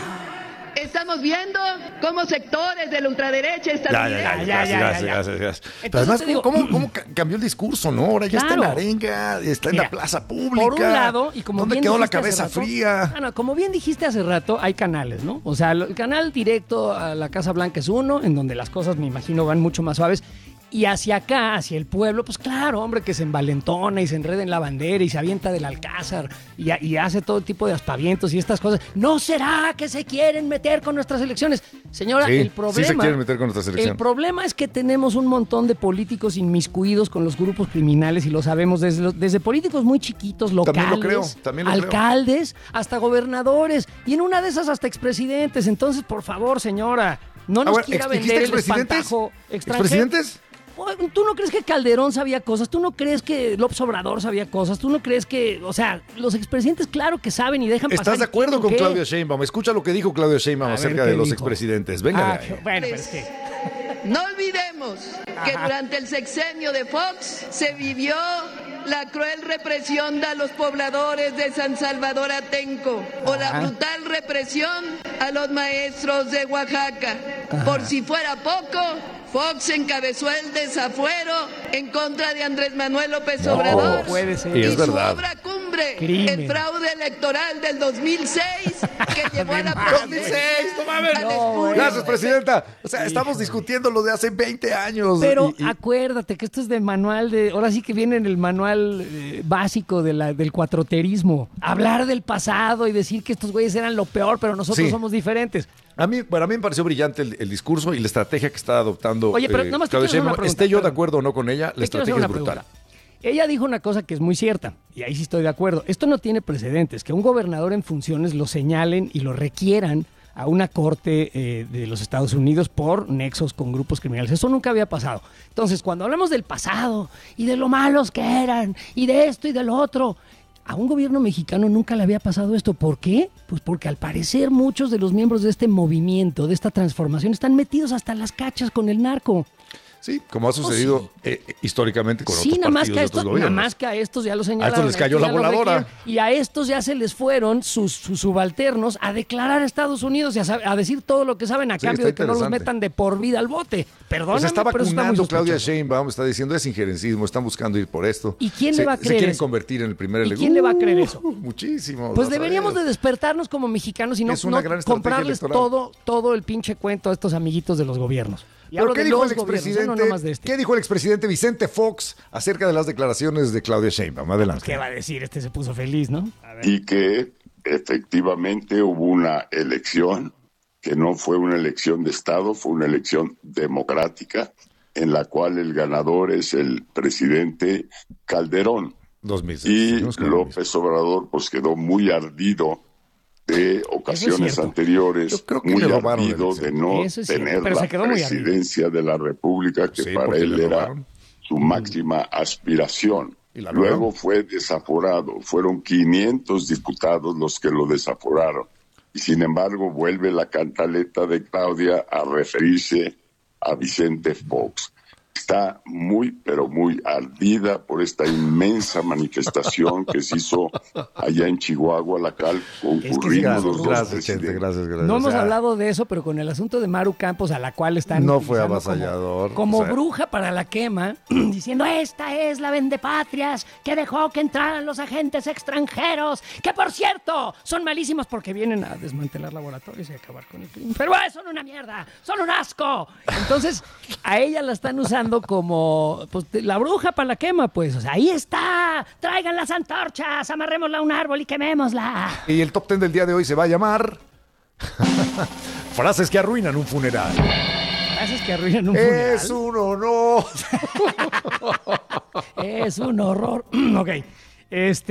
Q: estamos viendo cómo sectores de la ultraderecha
D: Ya, ya,
Q: estadounidense...
D: ya,
O: ya,
D: gracias,
O: ya,
D: gracias,
O: ya.
D: gracias, gracias. Pero
O: Entonces
D: además,
O: te digo-
D: ¿cómo, cómo ca- cambió el discurso, no? Ahora ya está en la
O: Claro.
D: arenga, está en
O: Mira,
D: la plaza pública.
O: Por un lado, y como
D: ¿Dónde
O: bien
D: quedó la
O: dijiste hace
D: cabeza
O: rato-
D: fría?
O: Ah, no, como bien dijiste hace rato, hay canales, ¿no? O sea, el canal directo a la Casa Blanca es uno, en donde las cosas, me imagino, van mucho más suaves. Y hacia acá, hacia el pueblo, pues claro, hombre, que se envalentona y se enreda en la bandera y se avienta del Alcázar y, y hace todo tipo de aspavientos y estas cosas. ¿No será que se quieren meter con nuestras elecciones? Señora,
D: Sí,
O: el problema...
D: sí se quieren meter con nuestras
O: El
D: elecciones.
O: problema es que tenemos un montón de políticos inmiscuidos con los grupos criminales y lo sabemos desde, los- desde políticos muy chiquitos, locales,
D: También lo creo, también lo creo.
O: alcaldes, hasta gobernadores y en una de esas hasta expresidentes. Entonces, por favor, señora, no nos
D: Ah, bueno,
O: quiera
D: ¿ex-
O: vender
D: dijiste
O: el
D: expresidentes?
O: espantajo extranjero.
D: ¿Expresidentes?
O: ¿Tú no crees que Calderón sabía cosas? ¿Tú no crees que López Obrador sabía cosas? ¿Tú no crees que, o sea, los expresidentes claro que saben y dejan pasar?
D: ¿Estás de acuerdo
O: ¿quién o
D: con
O: qué?
D: Claudia Sheinbaum? Escucha lo que dijo Claudia Sheinbaum
O: A ver,
D: acerca
O: ¿qué
D: de los
O: dijo?
D: expresidentes. Venga
O: Ah,
D: de ahí.
O: bueno, pero es que...
Q: No olvidemos que durante el sexenio de Fox se vivió la cruel represión a los pobladores de San Salvador Atenco o la
O: Ajá.
Q: brutal represión a los maestros de Oaxaca. Por si fuera poco, Fox encabezó el desafuero en contra de Andrés Manuel López
O: No,
Q: Obrador
O: puede ser.
Q: y
D: Es
Q: su
D: verdad.
Q: obra cumbre,
O: Crimen.
Q: el fraude electoral del dos mil seis que llevó a la
D: dos mil seis, no mames.
Q: al
O: No,
Q: estudio.
D: Gracias, presidenta. O sea, estamos discutiendo lo de hace veinte años.
O: Pero
D: y- y-
O: acuérdate que esto es de manual de... Ahora sí que viene en el manual eh, básico de la, del cuatroterismo. Hablar del pasado y decir que estos güeyes eran lo peor, pero nosotros
D: Sí.
O: somos diferentes.
D: A mí, bueno, a mí me pareció brillante el, el discurso y la estrategia que está adoptando
O: Oye, pero
D: eh,
O: nada más te
D: Claudia
O: quiero hacer una
D: Sheinbaum.
O: pregunta,
D: Esté yo de
O: perdón.
D: acuerdo o no con ella, la
O: Te quiero hacer
D: estrategia
O: una
D: es brutal.
O: pregunta. Ella dijo una cosa que es muy cierta, y ahí sí estoy de acuerdo. Esto no tiene precedentes, que un gobernador en funciones lo señalen y lo requieran a una corte eh, de los Estados Unidos por nexos con grupos criminales. Eso nunca había pasado. Entonces, cuando hablamos del pasado y de lo malos que eran y de esto y del otro, a un gobierno mexicano nunca le había pasado esto. ¿Por qué? Pues porque al parecer muchos de los miembros de este movimiento, de esta transformación, están metidos hasta las cachas con el narco.
D: Sí, como ha sucedido eh, históricamente con
O: Sí,
D: otros
O: nada más,
D: partidos
O: que a
D: de
O: estos,
D: otros
O: nada
D: gobiernos.
O: más que a estos ya lo señalaron.
D: A estos les cayó la
O: ya lo
D: voladora.
O: requieren, y a estos ya se les fueron sus, sus subalternos a declarar a Estados Unidos y a, sab- a decir todo lo que saben a
D: Sí,
O: cambio
D: está
O: de que no los
D: interesante.
O: metan de por vida al bote. Perdóname,
D: Pues está
O: pero eso está muy
D: vacunando Claudia
O: sospechoso.
D: Sheinbaum, está diciendo es injerencismo, están buscando ir por esto.
O: ¿Y quién
D: se,
O: le va a
D: Se
O: creer
D: quieren
O: eso?
D: convertir en el primer
O: ¿Y
D: ele-
O: quién le va a creer
D: Uh,
O: eso?
D: Muchísimo.
O: Pues
D: vas a
O: deberíamos
D: ver.
O: de despertarnos como mexicanos y no,
D: Es una
O: no
D: gran estrategia
O: comprarles
D: electoral.
O: todo, todo el pinche cuento a estos amiguitos de los gobiernos. Y
D: ¿Pero
O: hablo
D: qué
O: de
D: dijo
O: los
D: el
O: gobiernos, ¿eh?
D: expresidente?
O: no nomás de este.
D: ¿Qué dijo el expresidente Vicente Fox acerca de las declaraciones de Claudia Sheinbaum? Adelante.
O: ¿Qué va a decir? Este se puso feliz, ¿no? A ver.
C: Y que efectivamente hubo una elección que no fue una elección de Estado, fue una elección democrática en la cual el ganador es el presidente Calderón.
D: dos mil seis.
C: Y
D: Seguimos con lo mismo.
C: López Obrador pues quedó muy ardido de ocasiones
O: cierto.
C: anteriores,
D: Yo creo que
C: muy
D: le robaron la
C: ardido de
D: elección.
C: no
O: Eso es cierto,
C: tener
O: pero
C: la
O: se quedó muy ardido.
C: presidencia de la República, que
D: Sí,
C: para
D: porque
C: él
D: le
C: era
D: robaron.
C: su máxima aspiración.
D: ¿Y la
C: Luego fue desaforado. Fueron quinientos diputados los que lo desaforaron. Y sin embargo vuelve la cantaleta de Claudia a referirse a Vicente Fox. Está muy, pero muy ardida por esta inmensa manifestación que se hizo allá en Chihuahua, la cual concurrimos
D: es que sí,
C: los dos
D: gracias, Chente, gracias, gracias.
O: No hemos
D: O sea,
O: hablado de eso, pero con el asunto de Maru Campos, a la cual están
D: no fue
O: utilizando
D: avasallador.
O: Como, como
D: o sea,
O: bruja para la quema, diciendo, esta es la vendepatrias que dejó que entraran los agentes extranjeros, que por cierto, son malísimos porque vienen a desmantelar laboratorios y acabar con el crimen. Pero ah, son una mierda, son un asco. Entonces, a ella la están usando como pues, la bruja para la quema, pues. O sea, ahí está, traigan las antorchas, amarrémosla a un árbol y quemémosla.
D: Y el top ten del día de hoy se va a llamar Frases que arruinan un funeral.
O: Frases que arruinan un funeral.
D: Es un honor.
O: Es un horror. Ok. Este.